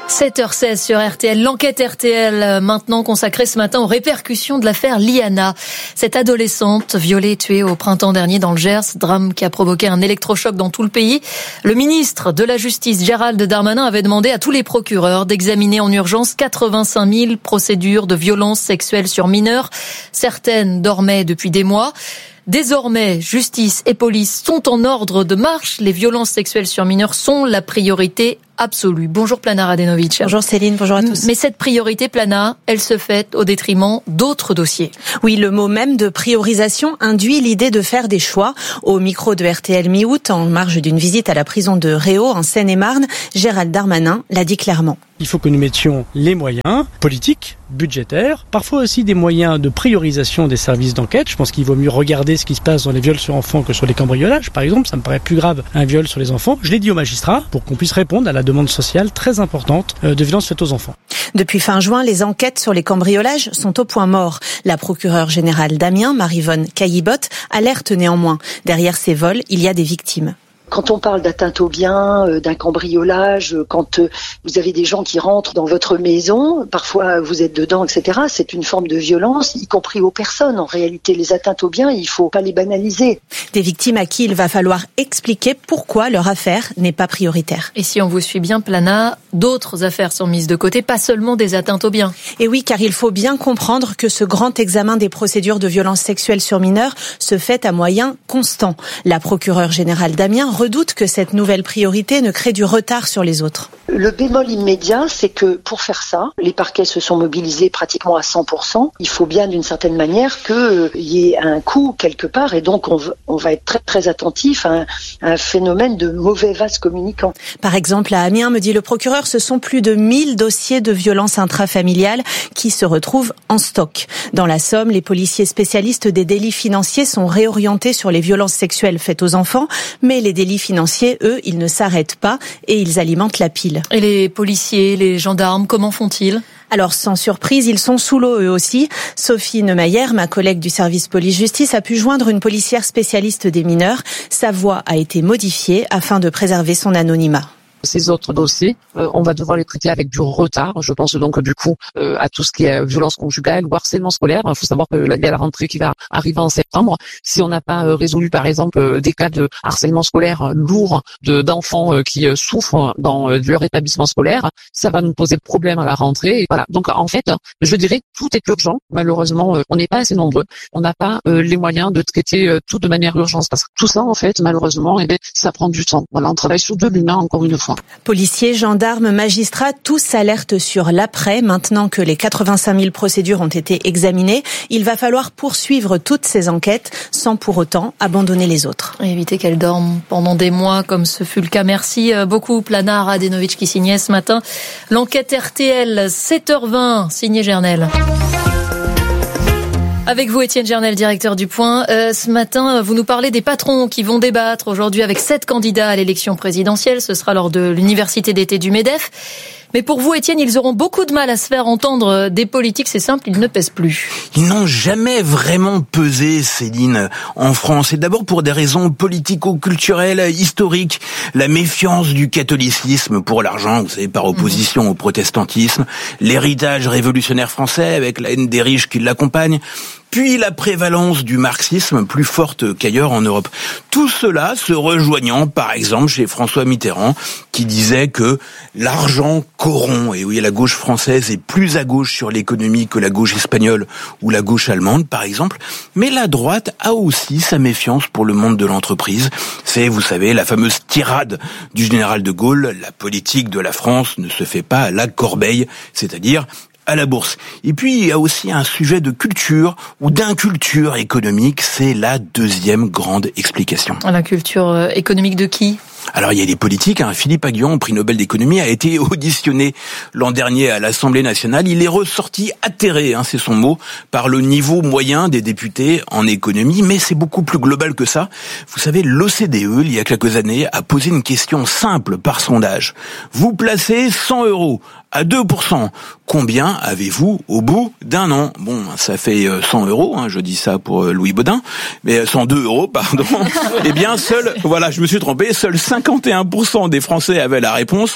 [SPEAKER 12] sept heures seize sur R T L, l'enquête R T L maintenant consacrée ce matin aux répercussions de l'affaire Liana. Cette adolescente violée et tuée au printemps dernier dans le Gers, drame qui a provoqué un électrochoc dans tout le pays. Le ministre de la Justice, Gérald Darmanin, avait demandé à tous les procureurs d'examiner en urgence quatre-vingt-cinq mille procédures de violences sexuelles sur mineurs. Certaines dormaient depuis des mois. Désormais, justice et police sont en ordre de marche. Les violences sexuelles sur mineurs sont la priorité absolue. Bonjour Plana Radenovic.
[SPEAKER 1] Bonjour Céline, bonjour à tous.
[SPEAKER 12] Mais cette priorité, Plana, elle se fait au détriment d'autres dossiers.
[SPEAKER 1] Oui, le mot même de priorisation induit l'idée de faire des choix. Au micro de R T L mi-août, en marge d'une visite à la prison de Réau, en Seine-et-Marne, Gérald Darmanin l'a dit clairement.
[SPEAKER 16] Il faut que nous mettions les moyens politiques, budgétaires, parfois aussi des moyens de priorisation des services d'enquête. Je pense qu'il vaut mieux regarder ce qui se passe dans les viols sur enfants que sur les cambriolages, par exemple. Ça me paraît plus grave, un viol sur les enfants. Je l'ai dit aux magistrats pour qu'on puisse répondre à la demande sociale très importante de violences faites aux enfants.
[SPEAKER 1] Depuis fin juin, les enquêtes sur les cambriolages sont au point mort. La procureure générale d'Amiens, Maryvonne Caillebotte, alerte néanmoins. Derrière ces vols, il y a des victimes.
[SPEAKER 17] Quand on parle d'atteinte aux biens, euh, d'un cambriolage, euh, quand euh, vous avez des gens qui rentrent dans votre maison, parfois vous êtes dedans, et cetera, c'est une forme de violence, y compris aux personnes. En réalité, les atteintes aux biens, il faut pas les banaliser.
[SPEAKER 1] Des victimes à qui il va falloir expliquer pourquoi leur affaire n'est pas prioritaire.
[SPEAKER 12] Et si on vous suit bien, Plana, d'autres affaires sont mises de côté, pas seulement des atteintes aux biens.
[SPEAKER 1] Et oui, car il faut bien comprendre que ce grand examen des procédures de violences sexuelles sur mineurs se fait à moyens constants. La procureure générale d'Amiens redoute que cette nouvelle priorité ne crée du retard sur les autres.
[SPEAKER 17] Le bémol immédiat, c'est que pour faire ça, les parquets se sont mobilisés pratiquement à cent pour cent. Il faut bien d'une certaine manière qu'il euh, y ait un coût quelque part et donc on, v- on va être très très attentif à un, à un phénomène de mauvais vases communicants.
[SPEAKER 1] Par exemple, à Amiens, me dit le procureur, ce sont plus de mille dossiers de violences intrafamiliales qui se retrouvent en stock. Dans la Somme, les policiers spécialistes des délits financiers sont réorientés sur les violences sexuelles faites aux enfants, mais les délits financiers, eux, ils ne s'arrêtent pas et ils alimentent la pile.
[SPEAKER 12] Et les policiers, les gendarmes, comment font-ils ?
[SPEAKER 1] Alors, sans surprise, ils sont sous l'eau eux aussi. Sophie Neumayer, ma collègue du service police-justice, a pu joindre une policière spécialiste des mineurs. Sa voix a été modifiée afin de préserver son anonymat.
[SPEAKER 18] Ces autres dossiers, euh, on va devoir les traiter avec du retard. Je pense donc du coup euh, à tout ce qui est violence conjugale ou harcèlement scolaire. Il faut savoir que il y a la rentrée qui va arriver en septembre. Si on n'a pas euh, résolu par exemple euh, des cas de harcèlement scolaire euh, lourd de d'enfants euh, qui euh, souffrent dans euh, leur établissement scolaire, ça va nous poser problème à la rentrée. Et voilà. Donc en fait, je dirais tout est urgent. Malheureusement, euh, on n'est pas assez nombreux. On n'a pas euh, les moyens de traiter euh, tout de manière urgente parce que tout ça en fait, malheureusement, eh bien, ça prend du temps. Voilà, on travaille sur de l'humain encore une fois.
[SPEAKER 1] Policiers, gendarmes, magistrats, tous alertent sur l'après. Maintenant que les quatre-vingt-cinq mille procédures ont été examinées, il va falloir poursuivre toutes ces enquêtes sans pour autant abandonner les autres.
[SPEAKER 12] Et éviter qu'elles dorment pendant des mois comme ce fut le cas. Merci beaucoup Plana Radenovic qui signait ce matin l'enquête R T L. sept heures vingt, signé Gernel. Avec vous, Étienne Gernel, directeur du Point. Euh, ce matin, vous nous parlez des patrons qui vont débattre aujourd'hui avec sept candidats à l'élection présidentielle. Ce sera lors de l'université d'été du MEDEF. Mais pour vous, Étienne, ils auront beaucoup de mal à se faire entendre des politiques. C'est simple, ils ne pèsent plus.
[SPEAKER 3] Ils n'ont jamais vraiment pesé, Céline, en France. Et d'abord pour des raisons politico-culturelles, historiques. La méfiance du catholicisme pour l'argent, vous savez, par opposition mmh. au protestantisme. L'héritage révolutionnaire français avec la haine des riches qui l'accompagne. Puis la prévalence du marxisme plus forte qu'ailleurs en Europe. Tout cela se rejoignant, par exemple, chez François Mitterrand, qui disait que l'argent corrompt. Et oui, la gauche française est plus à gauche sur l'économie que la gauche espagnole ou la gauche allemande, par exemple. Mais la droite a aussi sa méfiance pour le monde de l'entreprise. C'est, vous savez, la fameuse tirade du général de Gaulle. La politique de la France ne se fait pas à la corbeille, c'est-à-dire à la bourse. Et puis, il y a aussi un sujet de culture ou d'inculture économique. C'est la deuxième grande explication.
[SPEAKER 12] La culture économique de qui ?
[SPEAKER 3] Alors, il y a des politiques. Hein. Philippe Aghion, prix Nobel d'économie, a été auditionné l'an dernier à l'Assemblée nationale. Il est ressorti atterré, hein, c'est son mot, par le niveau moyen des députés en économie. Mais c'est beaucoup plus global que ça. Vous savez, l'O C D E, il y a quelques années, a posé une question simple par sondage. Vous placez cent euros à deux pour cent. Combien avez-vous au bout d'un an ? Bon, ça fait cent euros, hein, je dis ça pour Louis Baudin, mais cent deux euros, pardon. Eh bien, seul, voilà, je me suis trompé, seuls cinquante et un pour cent des Français avaient la réponse.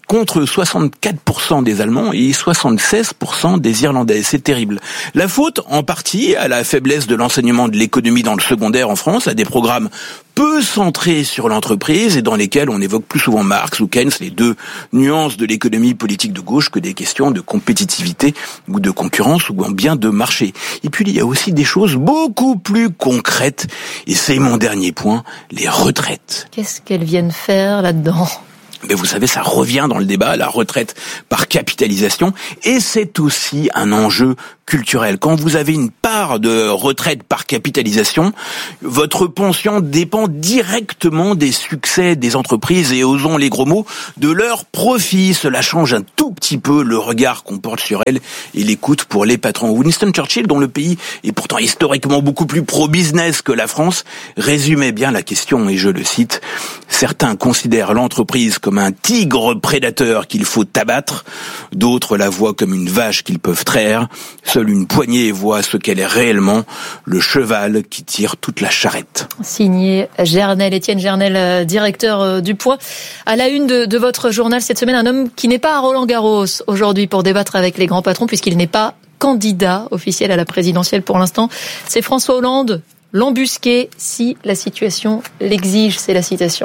[SPEAKER 3] contre soixante-quatre pour cent des Allemands et soixante-seize pour cent des Irlandais. C'est terrible. La faute, en partie, à la faiblesse de l'enseignement de l'économie dans le secondaire en France, à des programmes peu centrés sur l'entreprise et dans lesquels on évoque plus souvent Marx ou Keynes, les deux nuances de l'économie politique de gauche, que des questions de compétitivité ou de concurrence ou bien de marché. Et puis il y a aussi des choses beaucoup plus concrètes, et c'est mon dernier point, les retraites.
[SPEAKER 12] Qu'est-ce qu'elles viennent faire là-dedans ?
[SPEAKER 3] Mais vous savez, ça revient dans le débat, la retraite par capitalisation, et c'est aussi un enjeu culturel. Quand vous avez une part de retraite par capitalisation, votre pension dépend directement des succès des entreprises et, osons les gros mots, de leurs profits. Cela change un tout petit peu le regard qu'on porte sur elles et l'écoute pour les patrons. Winston Churchill, dont le pays est pourtant historiquement beaucoup plus pro-business que la France, résumait bien la question, et je le cite: « Certains considèrent l'entreprise comme un tigre prédateur qu'il faut abattre, d'autres la voient comme une vache qu'ils peuvent traire. Seule une poignée voit ce qu'elle est réellement, le cheval qui tire toute la charrette. »
[SPEAKER 12] Signé Gernel, Étienne Gernel, directeur du Point. À la une de, de votre journal cette semaine, un homme qui n'est pas à Roland-Garros aujourd'hui pour débattre avec les grands patrons, puisqu'il n'est pas candidat officiel à la présidentielle pour l'instant. C'est François Hollande, l'embusquer si la situation l'exige, c'est la citation.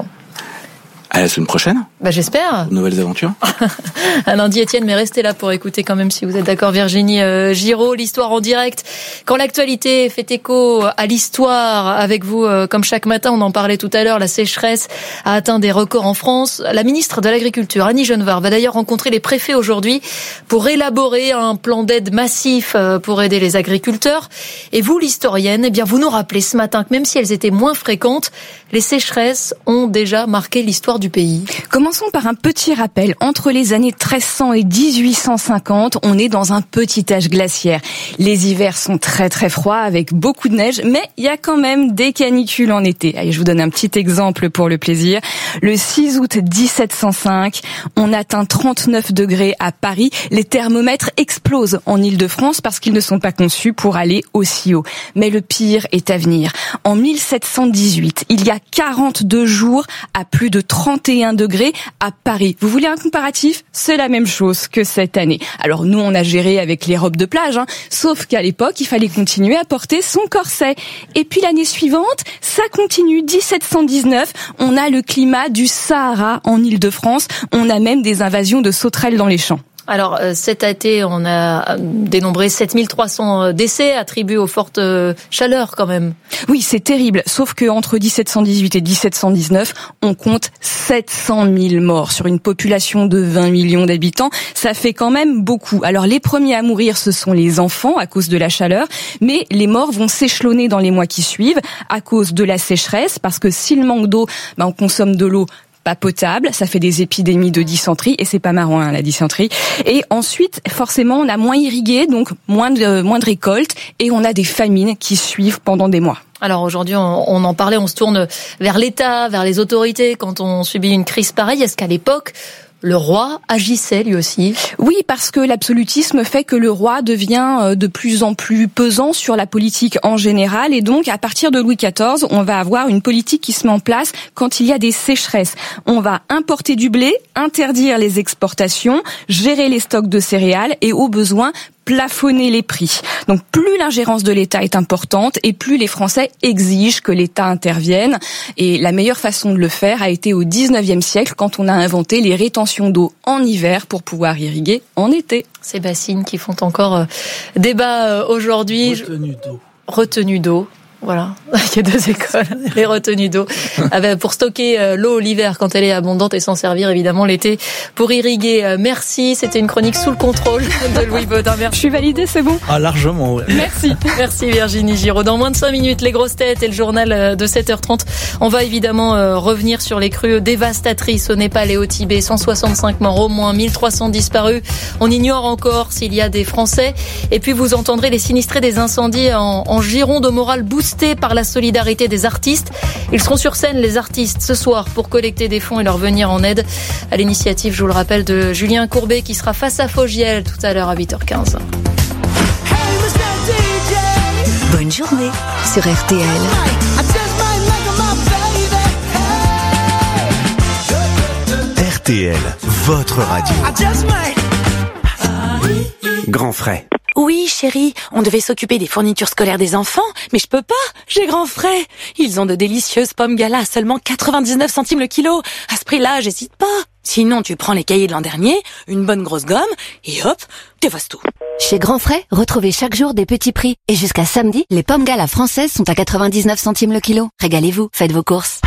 [SPEAKER 3] À la semaine prochaine.
[SPEAKER 12] Bah, j'espère.
[SPEAKER 3] Nouvelles aventures.
[SPEAKER 12] À lundi, Étienne, mais restez là pour écouter quand même, si vous êtes d'accord, Virginie euh, Giraud, l'histoire en direct. Quand l'actualité fait écho à l'histoire, avec vous, euh, comme chaque matin, on en parlait tout à l'heure, la sécheresse a atteint des records en France. La ministre de l'Agriculture, Annie Genevard, va d'ailleurs rencontrer les préfets aujourd'hui pour élaborer un plan d'aide massif pour aider les agriculteurs. Et vous, l'historienne, eh bien, vous nous rappelez ce matin que même si elles étaient moins fréquentes, les sécheresses ont déjà marqué l'histoire du pays.
[SPEAKER 30] Commençons par un petit rappel. Entre les années treize cents et dix-huit cent cinquante, on est dans un petit âge glaciaire. Les hivers sont très très froids avec beaucoup de neige, mais il y a quand même des canicules en été. Allez, je vous donne un petit exemple pour le plaisir. Le six août dix-sept cent cinq, on atteint trente-neuf degrés à Paris. Les thermomètres explosent en Île-de-France parce qu'ils ne sont pas conçus pour aller aussi haut. Mais le pire est à venir. En mille sept cent dix-huit, il y a quarante-deux jours à plus de trente et un degrés à Paris. Vous voulez un comparatif ? C'est la même chose que cette année. Alors nous, on a géré avec les robes de plage, hein, sauf qu'à l'époque, il fallait continuer à porter son corset. Et puis l'année suivante, ça continue. dix-sept cent dix-neuf, on a le climat du Sahara en Île-de-France. On a même des invasions de sauterelles dans les champs.
[SPEAKER 12] Alors, cet été, on a dénombré sept mille trois cents décès attribués aux fortes chaleurs quand même.
[SPEAKER 30] Oui, c'est terrible. Sauf que entre dix-sept cent dix-huit et dix-sept cent dix-neuf, on compte sept cent mille morts sur une population de vingt millions d'habitants. Ça fait quand même beaucoup. Alors, les premiers à mourir, ce sont les enfants à cause de la chaleur. Mais les morts vont s'échelonner dans les mois qui suivent à cause de la sécheresse. Parce que s'il manque d'eau, ben, on consomme de l'eau pas potable, ça fait des épidémies de dysenterie, et c'est pas marrant, hein, la dysenterie. Et ensuite, forcément, on a moins irrigué, donc moins de, moins de récoltes, et on a des famines qui suivent pendant des mois.
[SPEAKER 12] Alors aujourd'hui, on, on en parlait, on se tourne vers l'État, vers les autorités quand on subit une crise pareille. Est-ce qu'à l'époque, le roi agissait lui aussi?
[SPEAKER 30] Oui, parce que l'absolutisme fait que le roi devient de plus en plus pesant sur la politique en général, et donc à partir de Louis quatorze, on va avoir une politique qui se met en place quand il y a des sécheresses. On va importer du blé, interdire les exportations, gérer les stocks de céréales et au besoin plafonner les prix. Donc plus l'ingérence de l'État est importante et plus les Français exigent que l'État intervienne. Et la meilleure façon de le faire a été au dix-neuvième siècle quand on a inventé les rétentions d'eau en hiver pour pouvoir irriguer en été.
[SPEAKER 12] Ces bassines qui font encore euh, débat euh, aujourd'hui.
[SPEAKER 28] Retenue d'eau.
[SPEAKER 12] Retenue d'eau. Voilà, il y a deux écoles, les retenues d'eau, pour stocker l'eau l'hiver quand elle est abondante et s'en servir évidemment l'été pour irriguer. Merci, c'était une chronique sous le contrôle de Louis Baudin. Merci.
[SPEAKER 30] Je suis validée, c'est bon ?
[SPEAKER 28] Ah, largement, ouais.
[SPEAKER 30] Merci.
[SPEAKER 12] Merci Virginie Giraud. Dans moins de cinq minutes, les grosses têtes et le journal de sept heures trente. On va évidemment revenir sur les crues dévastatrices au Népal et au Tibet. cent soixante-cinq morts, au moins mille trois cents disparus. On ignore encore s'il y a des Français. Et puis vous entendrez les sinistrés des incendies en, en Gironde, au moral boosté par la solidarité des artistes. Ils seront sur scène, les artistes, ce soir pour collecter des fonds et leur venir en aide. À l'initiative, je vous le rappelle, de Julien Courbet qui sera face à Fogiel tout à l'heure à huit heures quinze.
[SPEAKER 19] Bonne journée sur R T L. R T L.
[SPEAKER 2] T L, votre radio.
[SPEAKER 15] Grand frais.
[SPEAKER 20] Oui, chérie, on devait s'occuper des fournitures scolaires des enfants, mais je peux pas, j'ai grand frais. Ils ont de délicieuses pommes gala à seulement quatre-vingt-dix-neuf centimes le kilo. À ce prix-là, j'hésite pas. Sinon, tu prends les cahiers de l'an dernier, une bonne grosse gomme, et hop, t'effaces tout.
[SPEAKER 19] Chez Grand Frais, retrouvez chaque jour des petits prix. Et jusqu'à samedi, les pommes gala françaises sont à quatre-vingt-dix-neuf centimes le kilo. Régalez-vous, faites vos courses.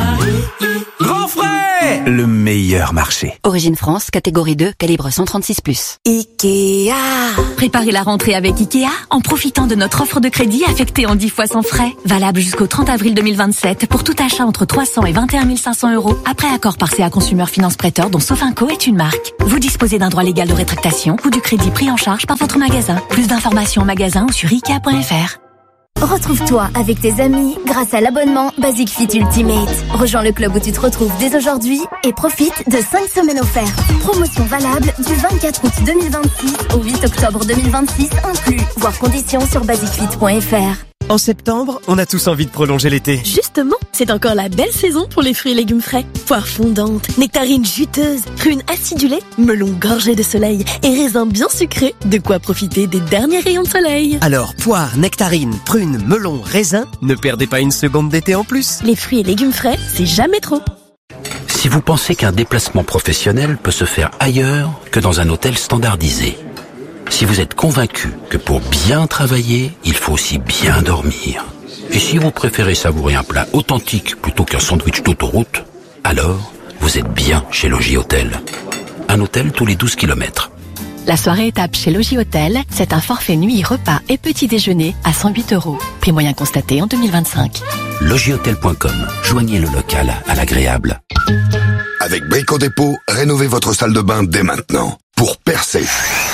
[SPEAKER 15] Grand frais!
[SPEAKER 2] Le meilleur marché.
[SPEAKER 19] Origine France, catégorie deux, calibre cent trente-six plus.
[SPEAKER 20] Ikea.
[SPEAKER 21] Préparez la rentrée avec Ikea en profitant de notre offre de crédit affectée en dix fois sans frais. Valable jusqu'au trente avril deux mille vingt-sept pour tout achat entre trois cents et vingt et un mille cinq cents euros. Après accord par C A Consumer Finance Prêteur dont Sofinco est une marque. Vous disposez d'un droit légal de rétractation ou du crédit pris en charge par votre magasin. Plus d'informations en magasin ou sur ikea point f r.
[SPEAKER 22] Retrouve-toi avec tes amis grâce à l'abonnement Basic Fit Ultimate. Rejoins le club où tu te retrouves dès aujourd'hui et profite de cinq semaines offertes. Promotion valable du vingt-quatre août deux mille vingt-six au huit octobre deux mille vingt-six inclus. Voir conditions sur basic fit point f r.
[SPEAKER 14] En septembre, on a tous envie de prolonger l'été.
[SPEAKER 22] Justement, c'est encore la belle saison pour les fruits et légumes frais. Poires fondantes, nectarines juteuses, prunes acidulées, melons gorgés de soleil et raisins bien sucrés. De quoi profiter des derniers rayons de soleil.
[SPEAKER 14] Alors, poires, nectarines, prunes, melons, raisins, ne perdez pas une seconde d'été en plus.
[SPEAKER 22] Les fruits et légumes frais, c'est jamais trop.
[SPEAKER 8] Si vous pensez qu'un déplacement professionnel peut se faire ailleurs que dans un hôtel standardisé, si vous êtes convaincu que pour bien travailler, il faut aussi bien dormir, et si vous préférez savourer un plat authentique plutôt qu'un sandwich d'autoroute, alors vous êtes bien chez Logis Hôtel. Un hôtel tous les douze kilomètres.
[SPEAKER 21] La soirée étape chez Logis Hôtel, c'est un forfait nuit, repas et petit déjeuner à cent huit euros. Prix moyen constaté en deux mille vingt-cinq.
[SPEAKER 8] logis hôtel point com. Joignez le local à l'agréable.
[SPEAKER 23] Avec Brico Dépôt, rénovez votre salle de bain dès maintenant. Pour percer,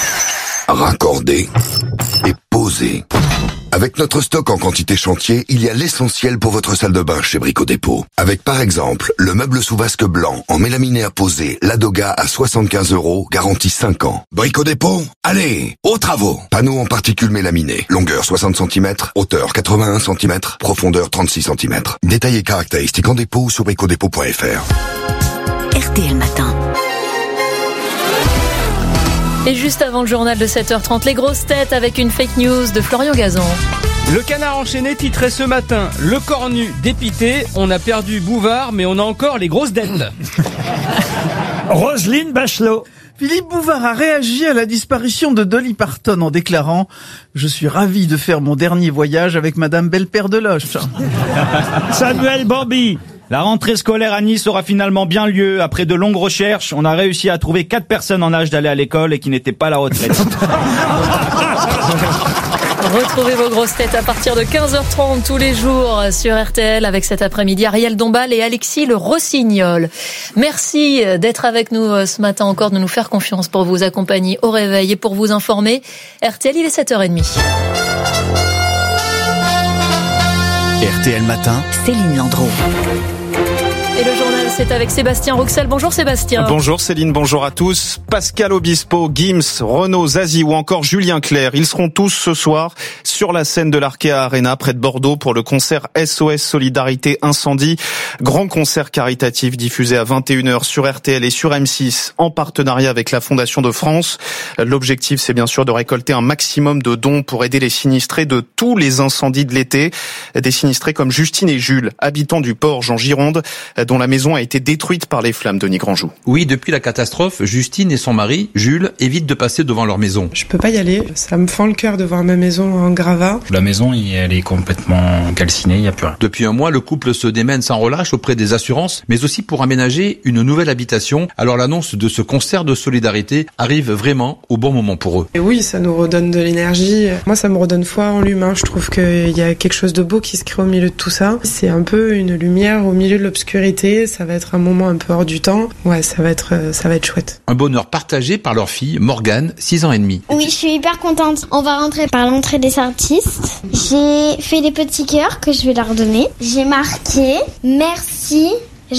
[SPEAKER 23] raccorder et poser. Avec notre stock en quantité chantier, il y a l'essentiel pour votre salle de bain chez Brico Dépôt. Avec par exemple, le meuble sous vasque blanc en mélaminé à poser, Ladoga à soixante-quinze euros, garantie cinq ans. Brico Dépôt, allez, aux travaux. Panneau en particules mélaminées, longueur soixante centimètres, hauteur quatre-vingt-un centimètres, profondeur trente-six centimètres. Détails et caractéristiques en dépôt sur brico dépôt point f r.
[SPEAKER 22] R T L Matin.
[SPEAKER 12] Et juste avant le journal de sept heures trente, les grosses têtes avec une fake news de Florian Gazan.
[SPEAKER 24] Le Canard enchaîné titrait ce matin « Le cornu dépité, on a perdu Bouvard, mais on a encore les grosses dettes ».
[SPEAKER 25] Roselyne Bachelot. Philippe Bouvard a réagi à la disparition de Dolly Parton en déclarant « Je suis ravi de faire mon dernier voyage avec Madame Belle-Père de Loche ».
[SPEAKER 26] Samuel Bambi. La rentrée scolaire à Nice aura finalement bien lieu. Après de longues recherches, on a réussi à trouver quatre personnes en âge d'aller à l'école et qui n'étaient pas à la retraite.
[SPEAKER 12] Retrouvez vos grosses têtes à partir de quinze heures trente tous les jours sur R T L avec cet après-midi Ariel Dombal et Alexis Le Rossignol. Merci d'être avec nous ce matin encore, de nous faire confiance pour vous accompagner au réveil et pour vous informer. R T L, il est sept heures trente.
[SPEAKER 2] R T L Matin,
[SPEAKER 19] Céline Landreau.
[SPEAKER 12] Et le journal, c'est avec Sébastien Rouxel. Bonjour Sébastien.
[SPEAKER 27] Bonjour Céline, bonjour à tous. Pascal Obispo, Gims, Renaud, Zazie ou encore Julien Clerc, ils seront tous ce soir sur la scène de l'Arkea Arena près de Bordeaux pour le concert S O S Solidarité Incendie. Grand concert caritatif diffusé à vingt et une heures sur R T L et sur M six en partenariat avec la Fondation de France. L'objectif, c'est bien sûr de récolter un maximum de dons pour aider les sinistrés de tous les incendies de l'été. Des sinistrés comme Justine et Jules, habitants du Porge en Gironde, dont la maison a été détruite par les flammes. Denis Grandjou.
[SPEAKER 29] Oui, depuis la catastrophe, Justine et son mari, Jules, évitent de passer devant leur maison.
[SPEAKER 31] Je peux pas y aller, ça me fend le cœur de voir ma maison en gravats.
[SPEAKER 29] La maison, elle est complètement calcinée, il n'y a plus rien. Depuis un mois, le couple se démène sans relâche auprès des assurances, mais aussi pour aménager une nouvelle habitation. Alors l'annonce de ce concert de solidarité arrive vraiment au bon moment pour eux.
[SPEAKER 31] Et oui, ça nous redonne de l'énergie. Moi, ça me redonne foi en l'humain. Je trouve qu'il y a quelque chose de beau qui se crée au milieu de tout ça. C'est un peu une lumière au milieu de l'obscurité. Ça va être un moment un peu hors du temps. Ouais, ça va être, ça va être chouette.
[SPEAKER 29] Un bonheur partagé par leur fille, Morgane, six ans et demi.
[SPEAKER 32] Oui, je suis hyper contente. On va rentrer par l'entrée des artistes. J'ai fait des petits cœurs que je vais leur donner. J'ai marqué « Merci, je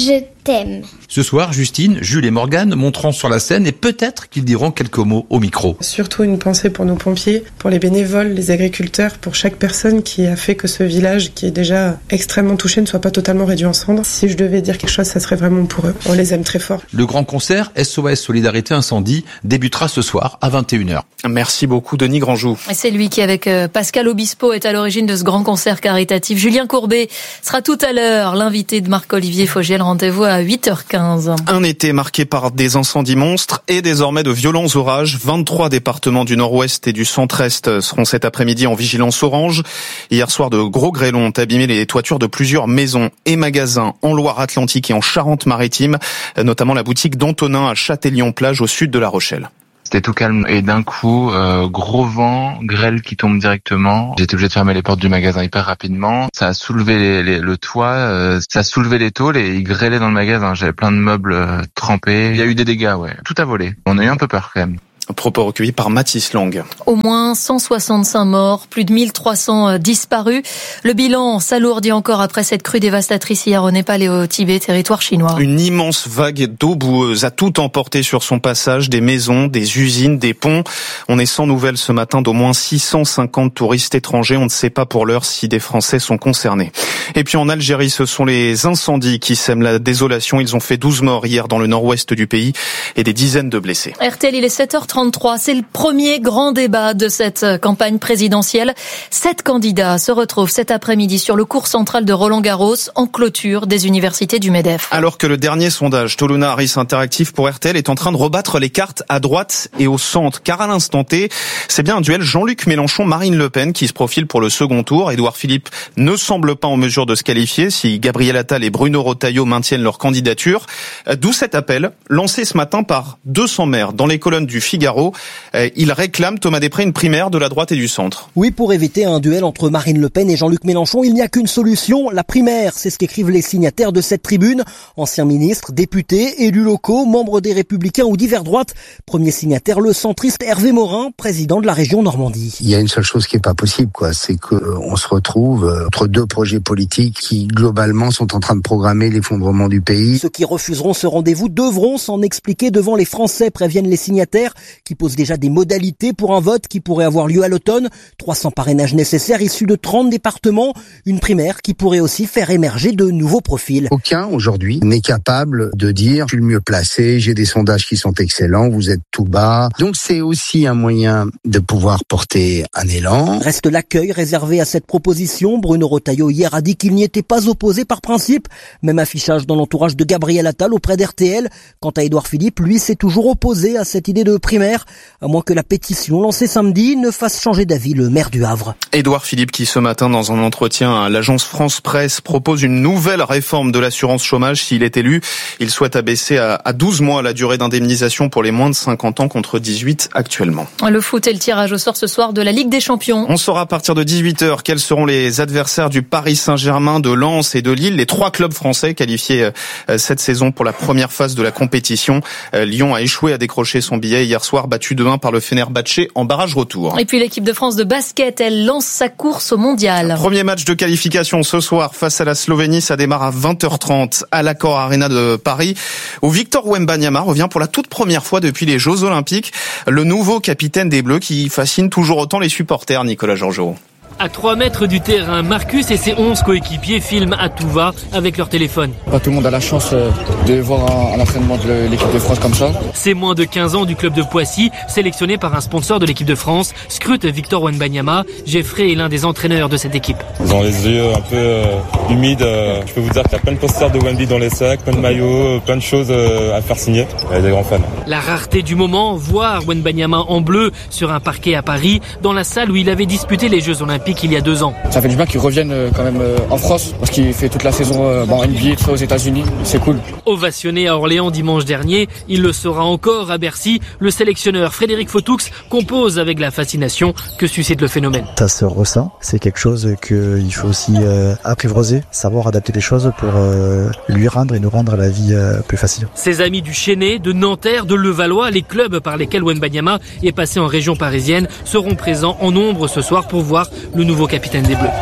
[SPEAKER 32] t'aime.
[SPEAKER 29] Ce soir, Justine, Jules et Morgane monteront sur la scène et peut-être qu'ils diront quelques mots au micro.
[SPEAKER 31] Surtout une pensée pour nos pompiers, pour les bénévoles, les agriculteurs, pour chaque personne qui a fait que ce village, qui est déjà extrêmement touché, ne soit pas totalement réduit en cendres. Si je devais dire quelque chose, ça serait vraiment pour eux. On les aime très fort.
[SPEAKER 29] Le grand concert S O S Solidarité Incendie débutera ce soir à vingt et une heures.
[SPEAKER 27] Merci beaucoup Denis Grandjou.
[SPEAKER 12] Et c'est lui qui, avec Pascal Obispo, est à l'origine de ce grand concert caritatif. Julien Courbet sera tout à l'heure l'invité de Marc-Olivier Fogiel. Rendez-vous à huit heures quinze.
[SPEAKER 27] Un été marqué par des incendies monstres et désormais de violents orages. vingt-trois départements du nord-ouest et du centre-est seront cet après-midi en vigilance orange. Hier soir, de gros grêlons ont abîmé les toitures de plusieurs maisons et magasins en Loire-Atlantique et en Charente-Maritime, notamment la boutique d'Antonin à Châtillon-Plage au sud de La Rochelle.
[SPEAKER 1] C'était tout calme et d'un coup, euh, gros vent, grêle qui tombe directement. J'étais obligé de fermer les portes du magasin hyper rapidement. Ça a soulevé les, les, le toit, euh, ça a soulevé les tôles et il grêlait dans le magasin. J'avais plein de meubles euh, trempés. Il y a eu des dégâts, ouais. Tout a volé. On a eu un peu peur quand même.
[SPEAKER 27] Propos recueillis par Mathis Lang.
[SPEAKER 12] Au moins cent soixante-cinq morts, plus de mille trois cents disparus. Le bilan s'alourdit encore après cette crue dévastatrice hier au Népal et au Tibet, territoire chinois.
[SPEAKER 27] Une immense vague d'eau boueuse a tout emporté sur son passage, des maisons, des usines, des ponts. On est sans nouvelles ce matin d'au moins six cent cinquante touristes étrangers. On ne sait pas pour l'heure si des Français sont concernés. Et puis en Algérie, ce sont les incendies qui sèment la désolation. Ils ont fait douze morts hier dans le nord-ouest du pays et des dizaines de blessés.
[SPEAKER 12] R T L, il est sept heures trente-trois. C'est le premier grand débat de cette campagne présidentielle. Sept candidats se retrouvent cet après-midi sur le cours central de Roland-Garros en clôture des universités du MEDEF.
[SPEAKER 27] Alors que le dernier sondage Toluna Harris Interactive pour R T L est en train de rebattre les cartes à droite et au centre. Car à l'instant T, c'est bien un duel Jean-Luc Mélenchon-Marine Le Pen qui se profile pour le second tour. Édouard Philippe ne semble pas en mesure de se qualifier si Gabriel Attal et Bruno Retailleau maintiennent leur candidature. D'où cet appel lancé ce matin par deux cents maires dans les colonnes du Figaro. Ils réclament, Thomas Després, une primaire de la droite et du centre.
[SPEAKER 4] Oui, pour éviter un duel entre Marine Le Pen et Jean-Luc Mélenchon, il n'y a qu'une solution, la primaire. C'est ce qu'écrivent les signataires de cette tribune. Anciens ministres, députés, élus locaux, membres des Républicains ou divers droites. Premier signataire, le centriste Hervé Morin, président de la région Normandie.
[SPEAKER 5] Il y a une seule chose qui est pas possible, quoi, c'est qu'on se retrouve entre deux projets politiques qui, globalement, sont en train de programmer l'effondrement du pays.
[SPEAKER 4] Ceux qui refuseront ce rendez-vous devront s'en expliquer devant les Français, préviennent les signataires, qui posent déjà des modalités pour un vote qui pourrait avoir lieu à l'automne. trois cents parrainages nécessaires issus de trente départements. Une primaire qui pourrait aussi faire émerger de nouveaux profils.
[SPEAKER 5] Aucun, aujourd'hui, n'est capable de dire « je suis le mieux placé, j'ai des sondages qui sont excellents, vous êtes tout bas ». Donc c'est aussi un moyen de pouvoir porter un élan.
[SPEAKER 4] Reste l'accueil réservé à cette proposition. Bruno Retailleau hier a dit qu'il n'y était pas opposé par principe. Même affichage dans l'entourage de Gabriel Attal auprès d'R T L. Quant à Édouard Philippe, lui s'est toujours opposé à cette idée de primaire, à moins que la pétition lancée samedi ne fasse changer d'avis le maire du Havre.
[SPEAKER 27] Édouard Philippe qui ce matin dans un entretien à l'agence France Presse propose une nouvelle réforme de l'assurance chômage s'il est élu. Il souhaite abaisser à douze mois la durée d'indemnisation pour les moins de cinquante ans contre dix-huit actuellement.
[SPEAKER 12] Le foot et le tirage au sort ce soir de la Ligue des Champions.
[SPEAKER 27] On saura à partir de dix-huit heures quels seront les adversaires du Paris Saint-Germain, de Lens et de Lille, les trois clubs français qualifiés cette saison pour la première phase de la compétition. Lyon a échoué à décrocher son billet hier soir, battu de un par le Fenerbahçe en barrage retour.
[SPEAKER 12] Et puis l'équipe de France de basket, elle lance sa course au mondial.
[SPEAKER 27] Premier match de qualification ce soir face à la Slovénie, ça démarre à vingt heures trente à l'Accor Arena de Paris, où Victor Wembanyama revient pour la toute première fois depuis les Jeux Olympiques, le nouveau capitaine des Bleus qui fascine toujours autant les supporters, Nicolas Georgeot.
[SPEAKER 6] À trois mètres du terrain, Marcus et ses onze coéquipiers filment à tout va avec leur téléphone.
[SPEAKER 7] Pas tout le monde a la chance de voir un entraînement de l'équipe de France comme ça.
[SPEAKER 6] Ces moins de quinze ans du club de Poissy, sélectionné par un sponsor de l'équipe de France, scrute Victor Wembanyama. Jeffrey est l'un des entraîneurs de cette équipe.
[SPEAKER 9] Ils ont les yeux un peu euh, humides. Je peux vous dire qu'il y a plein de posters de Wemby dans les sacs, plein de maillots, plein de choses à faire signer. Il y a des grands fans.
[SPEAKER 6] La rareté du moment, voir Wembanyama en bleu sur un parquet à Paris, dans la salle où il avait disputé les Jeux Olympiques il y a deux ans.
[SPEAKER 7] Ça fait du bien qu'il revienne quand même en France, parce qu'il fait toute la saison bon, N B A, tout ça aux États-Unis. C'est cool.
[SPEAKER 6] Ovationné à Orléans dimanche dernier, il le sera encore à Bercy. Le sélectionneur Frédéric Fautoux compose avec la fascination que suscite le phénomène.
[SPEAKER 10] Ça se ressent, c'est quelque chose qu'il faut aussi euh, apprivoiser, savoir adapter les choses pour euh, lui rendre et nous rendre la vie euh, plus facile.
[SPEAKER 6] Ses amis du Chesnay, de Nanterre, de Levallois, les clubs par lesquels Wembanyama est passé en région parisienne, seront présents en nombre ce soir pour voir le nouveau capitaine des Bleus.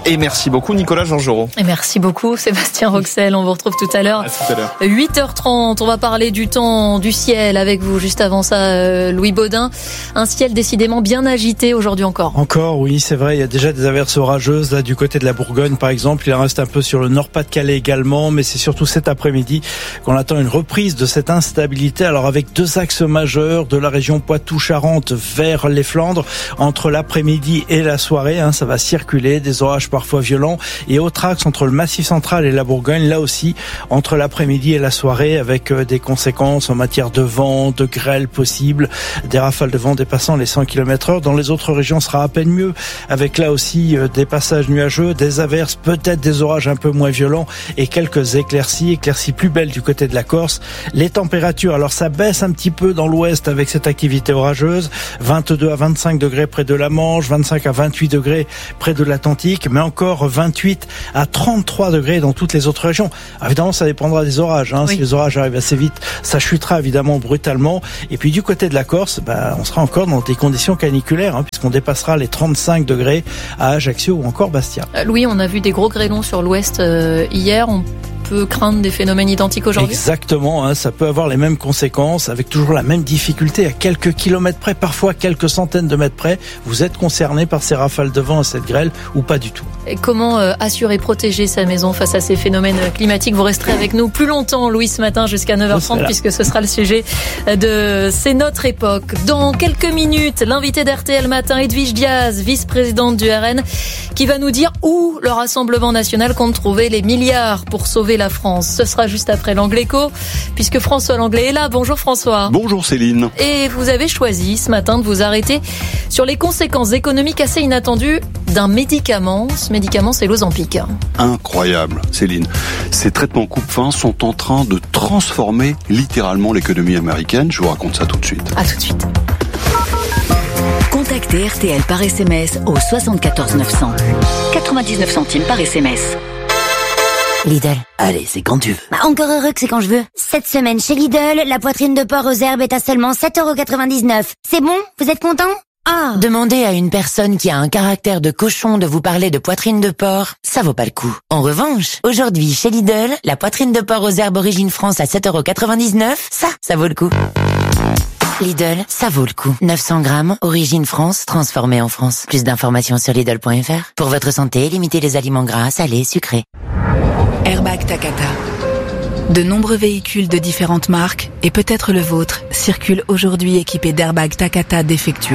[SPEAKER 3] Et merci beaucoup Nicolas Georgerot.
[SPEAKER 12] Et merci beaucoup Sébastien Roxel. On vous retrouve tout à l'heure.
[SPEAKER 3] À tout à l'heure.
[SPEAKER 12] huit heures trente, on va parler du temps, du ciel avec vous. Juste avant ça, euh, Louis Baudin. Un ciel décidément bien agité aujourd'hui encore.
[SPEAKER 11] Encore, oui, c'est vrai. Il y a déjà des averses orageuses là du côté de la Bourgogne, par exemple. Il en reste un peu sur le Nord-Pas-de-Calais également, mais c'est surtout cet après-midi qu'on attend une reprise de cette instabilité. Alors avec deux axes majeurs de la région Poitou-Charentes vers les Flandres, entre l'après-midi et la soirée, hein, ça va circuler, des orages parfois violents, et autre axe entre le Massif central et la Bourgogne, là aussi, entre l'après-midi et la soirée, avec des conséquences en matière de vent, de grêle possible, des rafales de vent dépassant les cent kilomètres heure. Dans les autres régions, ce sera à peine mieux, avec là aussi des passages nuageux, des averses, peut-être des orages un peu moins violents, et quelques éclaircies, éclaircies plus belles du côté de la Corse. Les températures, alors ça baisse un petit peu dans l'ouest avec cette activité orageuse, vingt-deux à vingt-cinq degrés près de la Manche, vingt-cinq à vingt-huit degrés près de l'Atlantique, mais encore vingt-huit à trente-trois degrés dans toutes les autres régions. Alors évidemment, ça dépendra des orages. Hein. Oui. Si les orages arrivent assez vite, ça chutera évidemment brutalement. Et puis du côté de la Corse, bah, on sera encore dans des conditions caniculaires, hein, puisqu'on dépassera les trente-cinq degrés à Ajaccio ou encore Bastia.
[SPEAKER 12] Louis, on a vu des gros grêlons sur l'ouest euh, hier. On peut craindre des phénomènes identiques aujourd'hui ?
[SPEAKER 11] Exactement, hein, ça peut avoir les mêmes conséquences, avec toujours la même difficulté à quelques kilomètres près, parfois quelques centaines de mètres près. Vous êtes concerné par ces rafales de vent et cette grêle ou pas du tout.
[SPEAKER 12] Et comment euh, assurer, protéger sa maison face à ces phénomènes climatiques ? Vous resterez avec nous plus longtemps, Louis, ce matin jusqu'à neuf heures trente, puisque ce sera le sujet de C'est notre époque. Dans quelques minutes, l'invité d'R T L Matin, Edwige Diaz, vice-présidente du R N, qui va nous dire où le Rassemblement national compte trouver les milliards pour sauver la France. Ce sera juste après l'Angléco, puisque François Langlais est là. Bonjour François.
[SPEAKER 13] Bonjour Céline.
[SPEAKER 12] Et vous avez choisi ce matin de vous arrêter sur les conséquences économiques assez inattendues d'un médicament. Ce médicament, c'est l'Ozempic.
[SPEAKER 13] Incroyable, Céline. Ces traitements coupe-faim sont en train de transformer littéralement l'économie américaine. Je vous raconte ça tout de suite.
[SPEAKER 12] À tout de suite.
[SPEAKER 14] Contactez R T L par S M S au soixante-quatorze neuf cents. quatre-vingt-dix-neuf centimes par S M S.
[SPEAKER 15] Lidl. Allez, c'est quand tu veux.
[SPEAKER 16] Bah, encore heureux que c'est quand je veux. Cette semaine chez Lidl, la poitrine de porc aux herbes est à seulement sept euros quatre-vingt-dix-neuf. C'est bon? Vous êtes content?
[SPEAKER 15] Ah. Demandez à une personne qui a un caractère de cochon de vous parler de poitrine de porc, ça vaut pas le coup. En revanche, aujourd'hui chez Lidl, la poitrine de porc aux herbes origine France à sept euros quatre-vingt-dix-neuf, ça, ça vaut le coup. Lidl, ça vaut le coup. neuf cents grammes, origine France, transformée en France. Plus d'informations sur Lidl point F R. Pour votre santé, limitez les aliments gras, salés, sucrés.
[SPEAKER 17] Airbag Takata. De nombreux véhicules de différentes marques, et peut-être le vôtre, circulent aujourd'hui équipés d'airbags Takata défectueux.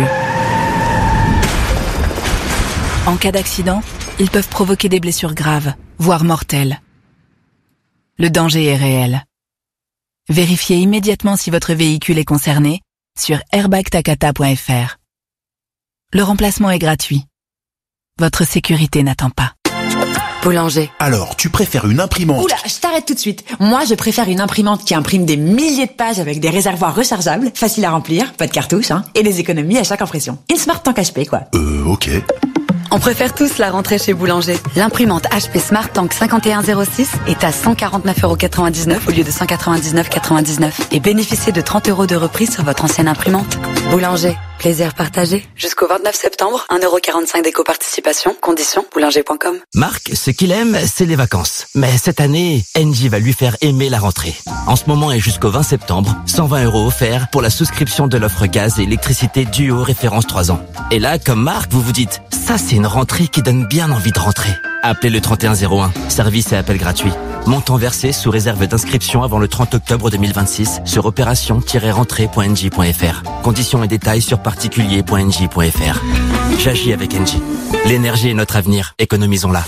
[SPEAKER 17] En cas d'accident, ils peuvent provoquer des blessures graves, voire mortelles. Le danger est réel. Vérifiez immédiatement si votre véhicule est concerné sur airbag takata point F R. Le remplacement est gratuit. Votre sécurité n'attend pas.
[SPEAKER 15] Boulanger.
[SPEAKER 18] Alors, tu préfères une imprimante?
[SPEAKER 20] Oula, je t'arrête tout de suite. Moi, je préfère une imprimante qui imprime des milliers de pages avec des réservoirs rechargeables, faciles à remplir, pas de cartouches, hein, et des économies à chaque impression. Une Smart Tank H P, quoi.
[SPEAKER 18] Euh, ok.
[SPEAKER 17] On préfère tous la rentrée chez Boulanger. L'imprimante H P Smart Tank cinquante et un zéro six est à cent quarante-neuf euros quatre-vingt-dix-neuf au lieu de cent quatre-vingt-dix-neuf euros quatre-vingt-dix-neuf et bénéficiez de trente euros de reprise sur votre ancienne imprimante. Boulanger, plaisir partagé. Jusqu'au vingt-neuf septembre, un euro quarante-cinq d'éco-participation. Conditions, boulanger point com.
[SPEAKER 15] Marc, ce qu'il aime, c'est les vacances. Mais cette année, Engie va lui faire aimer la rentrée. En ce moment et jusqu'au vingt septembre, cent vingt euros offerts pour la souscription de l'offre gaz et électricité Duo référence trois ans. Et là, comme Marc, vous vous dites, ça c'est une rentrée qui donne bien envie de rentrer. Appelez le trente et un zéro un, service et appel gratuit. Montant versé sous réserve d'inscription avant le trente octobre deux mille vingt-six sur opération tiret rentrée point engie point F R. Conditions et détails sur particulier point engie point F R. J'agis avec Engie. L'énergie est notre avenir, économisons-la.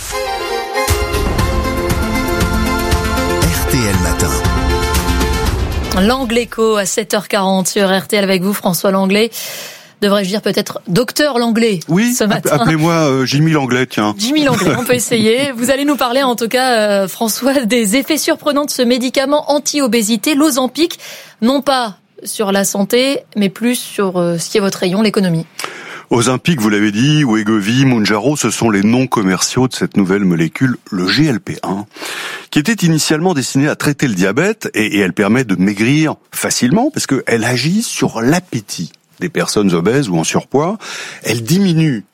[SPEAKER 2] R T L Matin.
[SPEAKER 12] L'Angléco à sept heures quarante sur R T L avec vous, François Langlais. Devrais-je dire peut-être docteur Langlais
[SPEAKER 13] oui,
[SPEAKER 12] ce matin.
[SPEAKER 13] Appelez-moi euh, Jimmy Langlais, tiens.
[SPEAKER 12] Jimmy Langlais, on peut essayer. Vous allez nous parler en tout cas, euh, François, des effets surprenants de ce médicament anti-obésité, l'Ozempic, non pas sur la santé, mais plus sur euh, ce qui est votre rayon, l'économie.
[SPEAKER 13] Ozempic, vous l'avez dit, Wegovy, Mounjaro, ce sont les noms commerciaux de cette nouvelle molécule, le G L P un, qui était initialement destinée à traiter le diabète, et, et elle permet de maigrir facilement, parce qu'elle agit sur l'appétit des personnes obèses ou en surpoids. Elle diminue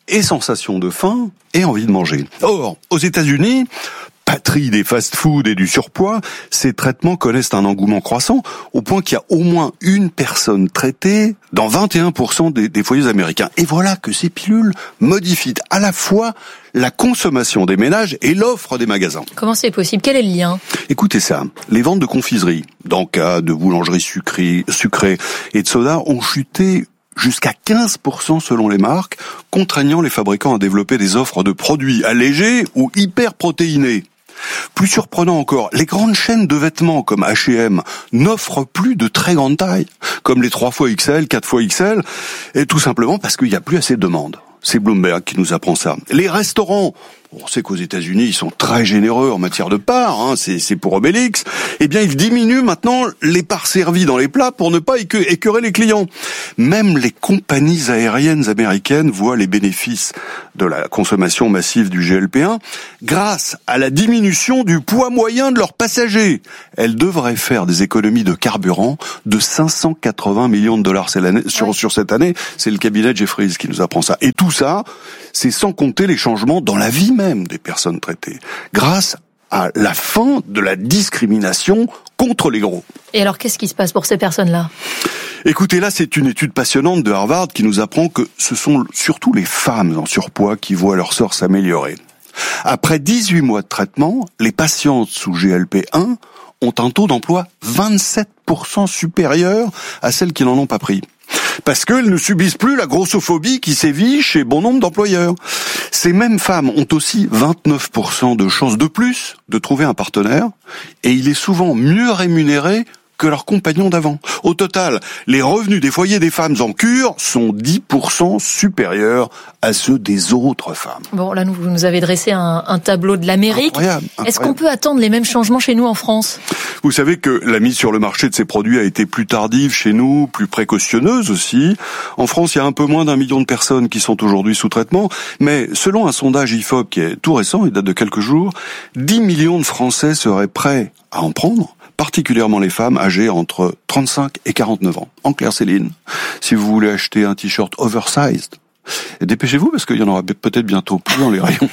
[SPEAKER 13] et sensation de faim et envie de manger. Or, aux États-Unis, patrie des fast-foods et du surpoids, ces traitements connaissent un engouement croissant, au point qu'il y a au moins une personne traitée dans vingt et un pour cent des, des foyers américains. Et voilà que ces pilules modifient à la fois la consommation des ménages et l'offre des magasins.
[SPEAKER 12] Comment c'est possible? Quel est le lien?
[SPEAKER 13] Écoutez ça, les ventes de confiserie, d'encas, de boulangeries sucrées, sucrées et de soda ont chuté jusqu'à quinze pour cent selon les marques, contraignant les fabricants à développer des offres de produits allégés ou hyper protéinés. Plus surprenant encore, les grandes chaînes de vêtements comme H et M n'offrent plus de très grande taille, comme les trois fois X L, quatre fois X L, et tout simplement parce qu'il n'y a plus assez de demandes. C'est Bloomberg qui nous apprend ça. Les restaurants, on sait qu'aux États-Unis, ils sont très généreux en matière de parts, hein, c'est, c'est pour Obélix. Eh bien, ils diminuent maintenant les parts servies dans les plats pour ne pas écœurer les clients. Même les compagnies aériennes américaines voient les bénéfices de la consommation massive du G L P un grâce à la diminution du poids moyen de leurs passagers. Elles devraient faire des économies de carburant de cinq cent quatre-vingts millions de dollars sur, sur cette année. C'est le cabinet Jefferies qui nous apprend ça. Et tout ça, c'est sans compter les changements dans la vie même des personnes traitées, grâce à la fin de la discrimination contre les gros.
[SPEAKER 12] Et alors, qu'est-ce qui se passe pour ces personnes-là ?
[SPEAKER 13] Écoutez, là, c'est une étude passionnante de Harvard qui nous apprend que ce sont surtout les femmes en surpoids qui voient leur sort s'améliorer. Après dix-huit mois de traitement, les patientes sous G L P un ont un taux d'emploi vingt-sept pour cent supérieur à celles qui n'en ont pas pris. Parce qu'elles ne subissent plus la grossophobie qui sévit chez bon nombre d'employeurs. Ces mêmes femmes ont aussi vingt-neuf pour cent de chances de plus de trouver un partenaire, et il est souvent mieux rémunéré que leurs compagnons d'avant. Au total, les revenus des foyers des femmes en cure sont dix pour cent supérieurs à ceux des autres femmes.
[SPEAKER 12] Bon, là, vous nous avez dressé un, un tableau de l'Amérique.
[SPEAKER 13] Incroyable, incroyable.
[SPEAKER 12] Est-ce qu'on peut attendre les mêmes changements chez nous en France ?
[SPEAKER 13] Vous savez que la mise sur le marché de ces produits a été plus tardive chez nous, plus précautionneuse aussi. En France, il y a un peu moins d'un million de personnes qui sont aujourd'hui sous traitement, mais selon un sondage I F O P qui est tout récent, il date de quelques jours, dix millions de Français seraient prêts à en prendre, particulièrement les femmes âgées entre trente-cinq et quarante-neuf ans. En clair, Céline, si vous voulez acheter un t-shirt oversized, dépêchez-vous parce qu'il y en aura peut-être bientôt plus dans les rayons.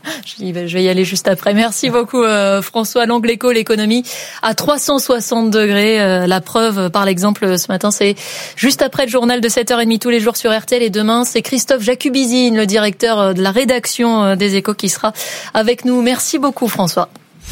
[SPEAKER 12] Je vais y aller juste après. Merci beaucoup euh, François. L'angle éco, l'économie à trois cent soixante degrés. Euh, la preuve par l'exemple ce matin, c'est juste après le journal de sept heures trente tous les jours sur R T L. Et demain, c'est Christophe Jacubizine, le directeur de la rédaction des Échos, qui sera avec nous. Merci beaucoup François.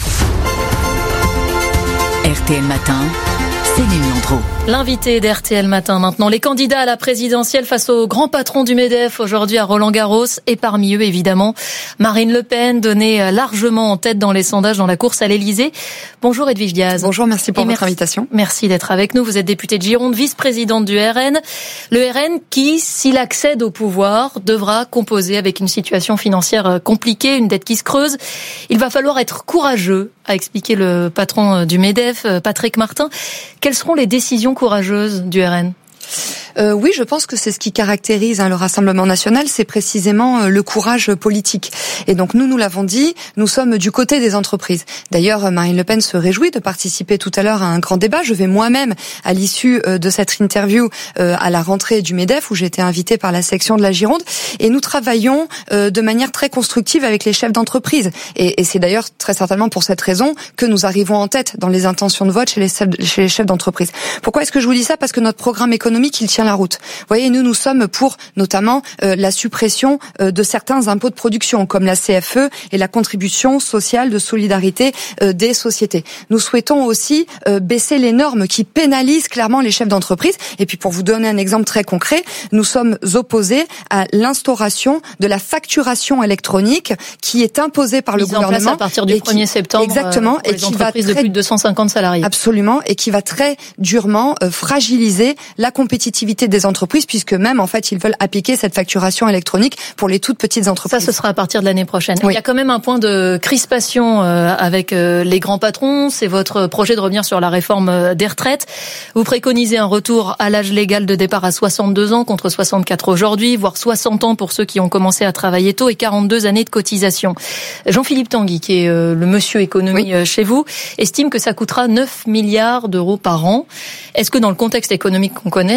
[SPEAKER 14] R T L Matin, Céline Landreau.
[SPEAKER 12] L'invité d'R T L Matin maintenant, les candidats à la présidentielle face au grand patron du MEDEF aujourd'hui à Roland-Garros, et parmi eux évidemment Marine Le Pen, donnée largement en tête dans les sondages dans la course à l'Elysée. Bonjour Edwige Diaz.
[SPEAKER 8] Bonjour, merci pour
[SPEAKER 12] et
[SPEAKER 8] votre
[SPEAKER 12] merci,
[SPEAKER 8] invitation.
[SPEAKER 12] Merci d'être avec nous. Vous êtes députée de Gironde, vice-présidente du R N. Le R N qui, s'il accède au pouvoir, devra composer avec une situation financière compliquée, une dette qui se creuse. Il va falloir être courageux, a expliqué le patron du MEDEF, Patrick Martin. Quelles seront les décisions courageuse du R N?
[SPEAKER 8] Euh, oui, je pense que c'est ce qui caractérise hein, le Rassemblement national, c'est précisément euh, le courage politique. Et donc nous, nous l'avons dit, nous sommes du côté des entreprises. D'ailleurs, Marine Le Pen se réjouit de participer tout à l'heure à un grand débat. Je vais moi-même, à l'issue euh, de cette interview, euh, à la rentrée du MEDEF, où j'ai été invitée par la section de la Gironde, et nous travaillons euh, de manière très constructive avec les chefs d'entreprise. Et, et c'est d'ailleurs très certainement pour cette raison que nous arrivons en tête dans les intentions de vote chez les, chez les chefs d'entreprise. Pourquoi est-ce que je vous dis ça ? Parce que notre programme économique, il tient la route. Vous voyez, nous, nous sommes pour notamment euh, la suppression euh, de certains impôts de production, comme la C F E et la contribution sociale de solidarité euh, des sociétés. Nous souhaitons aussi euh, baisser les normes qui pénalisent clairement les chefs d'entreprise. Et puis, pour vous donner un exemple très concret, nous sommes opposés à l'instauration de la facturation électronique qui est imposée par le
[SPEAKER 12] Mise
[SPEAKER 8] gouvernement.
[SPEAKER 12] En place à partir du premier septembre.
[SPEAKER 8] Exactement.
[SPEAKER 12] Euh, pour
[SPEAKER 8] et
[SPEAKER 12] les
[SPEAKER 8] qui va très,
[SPEAKER 12] de plus de deux cent cinquante salariés.
[SPEAKER 8] Absolument. Et qui va très durement euh, fragiliser la compétitivité des entreprises, puisque même en fait ils veulent appliquer cette facturation électronique pour les toutes petites entreprises.
[SPEAKER 12] Ça, ce sera à partir de l'année prochaine.
[SPEAKER 8] Oui.
[SPEAKER 12] Il y a quand même un point de crispation euh, avec euh, les grands patrons. C'est votre projet de revenir sur la réforme des retraites. Vous préconisez un retour à l'âge légal de départ à soixante-deux ans contre soixante-quatre aujourd'hui, voire soixante ans pour ceux qui ont commencé à travailler tôt et quarante-deux années de cotisation. Jean-Philippe Tanguy, qui est euh, le monsieur économie oui. chez vous, estime que ça coûtera neuf milliards d'euros par an. Est-ce que dans le contexte économique qu'on connaît,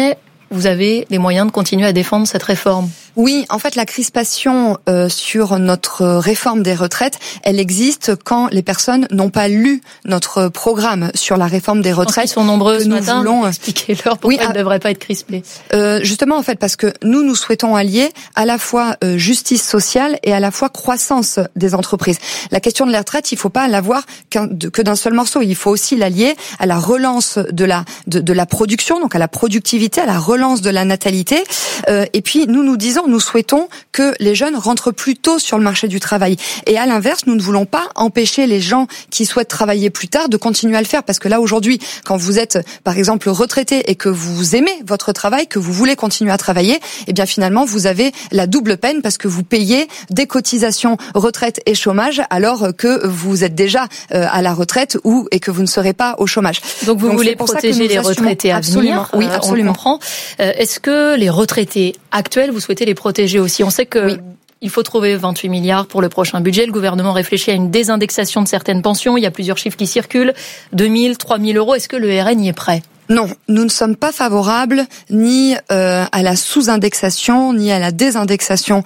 [SPEAKER 12] vous avez les moyens de continuer à défendre cette réforme?
[SPEAKER 8] Oui, en fait, la crispation euh, sur notre réforme des retraites, elle existe quand les personnes n'ont pas lu notre programme sur la réforme des retraites.
[SPEAKER 12] Ils sont nombreux ce
[SPEAKER 8] nous
[SPEAKER 12] matin.
[SPEAKER 8] Voulons...
[SPEAKER 12] Expliquez-leur pourquoi
[SPEAKER 8] oui,
[SPEAKER 12] ils ne devraient pas être crispés.
[SPEAKER 8] Euh, justement, en fait, parce que nous, nous souhaitons allier à la fois euh, justice sociale et à la fois croissance des entreprises. La question de la retraite, il ne faut pas l'avoir qu'un, de, que d'un seul morceau. Il faut aussi l'allier à la relance de la de, de la production, donc à la productivité, à la relance de la natalité. Euh, et puis, nous nous disons, nous souhaitons que les jeunes rentrent plus tôt sur le marché du travail. Et à l'inverse, nous ne voulons pas empêcher les gens qui souhaitent travailler plus tard de continuer à le faire. Parce que là, aujourd'hui, quand vous êtes, par exemple, retraité et que vous aimez votre travail, que vous voulez continuer à travailler, eh bien finalement, vous avez la double peine parce que vous payez des cotisations retraite et chômage alors que vous êtes déjà à la retraite ou et que vous ne serez pas au chômage.
[SPEAKER 12] Donc vous Donc, voulez protéger les retraités à
[SPEAKER 8] absolument,
[SPEAKER 12] venir.
[SPEAKER 8] Oui, absolument.
[SPEAKER 12] On comprend. Est-ce que les retraités actuels, vous souhaitez les protéger aussi? On sait que oui. Il faut trouver vingt-huit milliards pour le prochain budget. Le gouvernement réfléchit à une désindexation de certaines pensions. Il y a plusieurs chiffres qui circulent. deux mille, trois mille euros. Est-ce que le R N y est prêt?
[SPEAKER 8] Non, nous ne sommes pas favorables ni euh, à la sous-indexation ni à la désindexation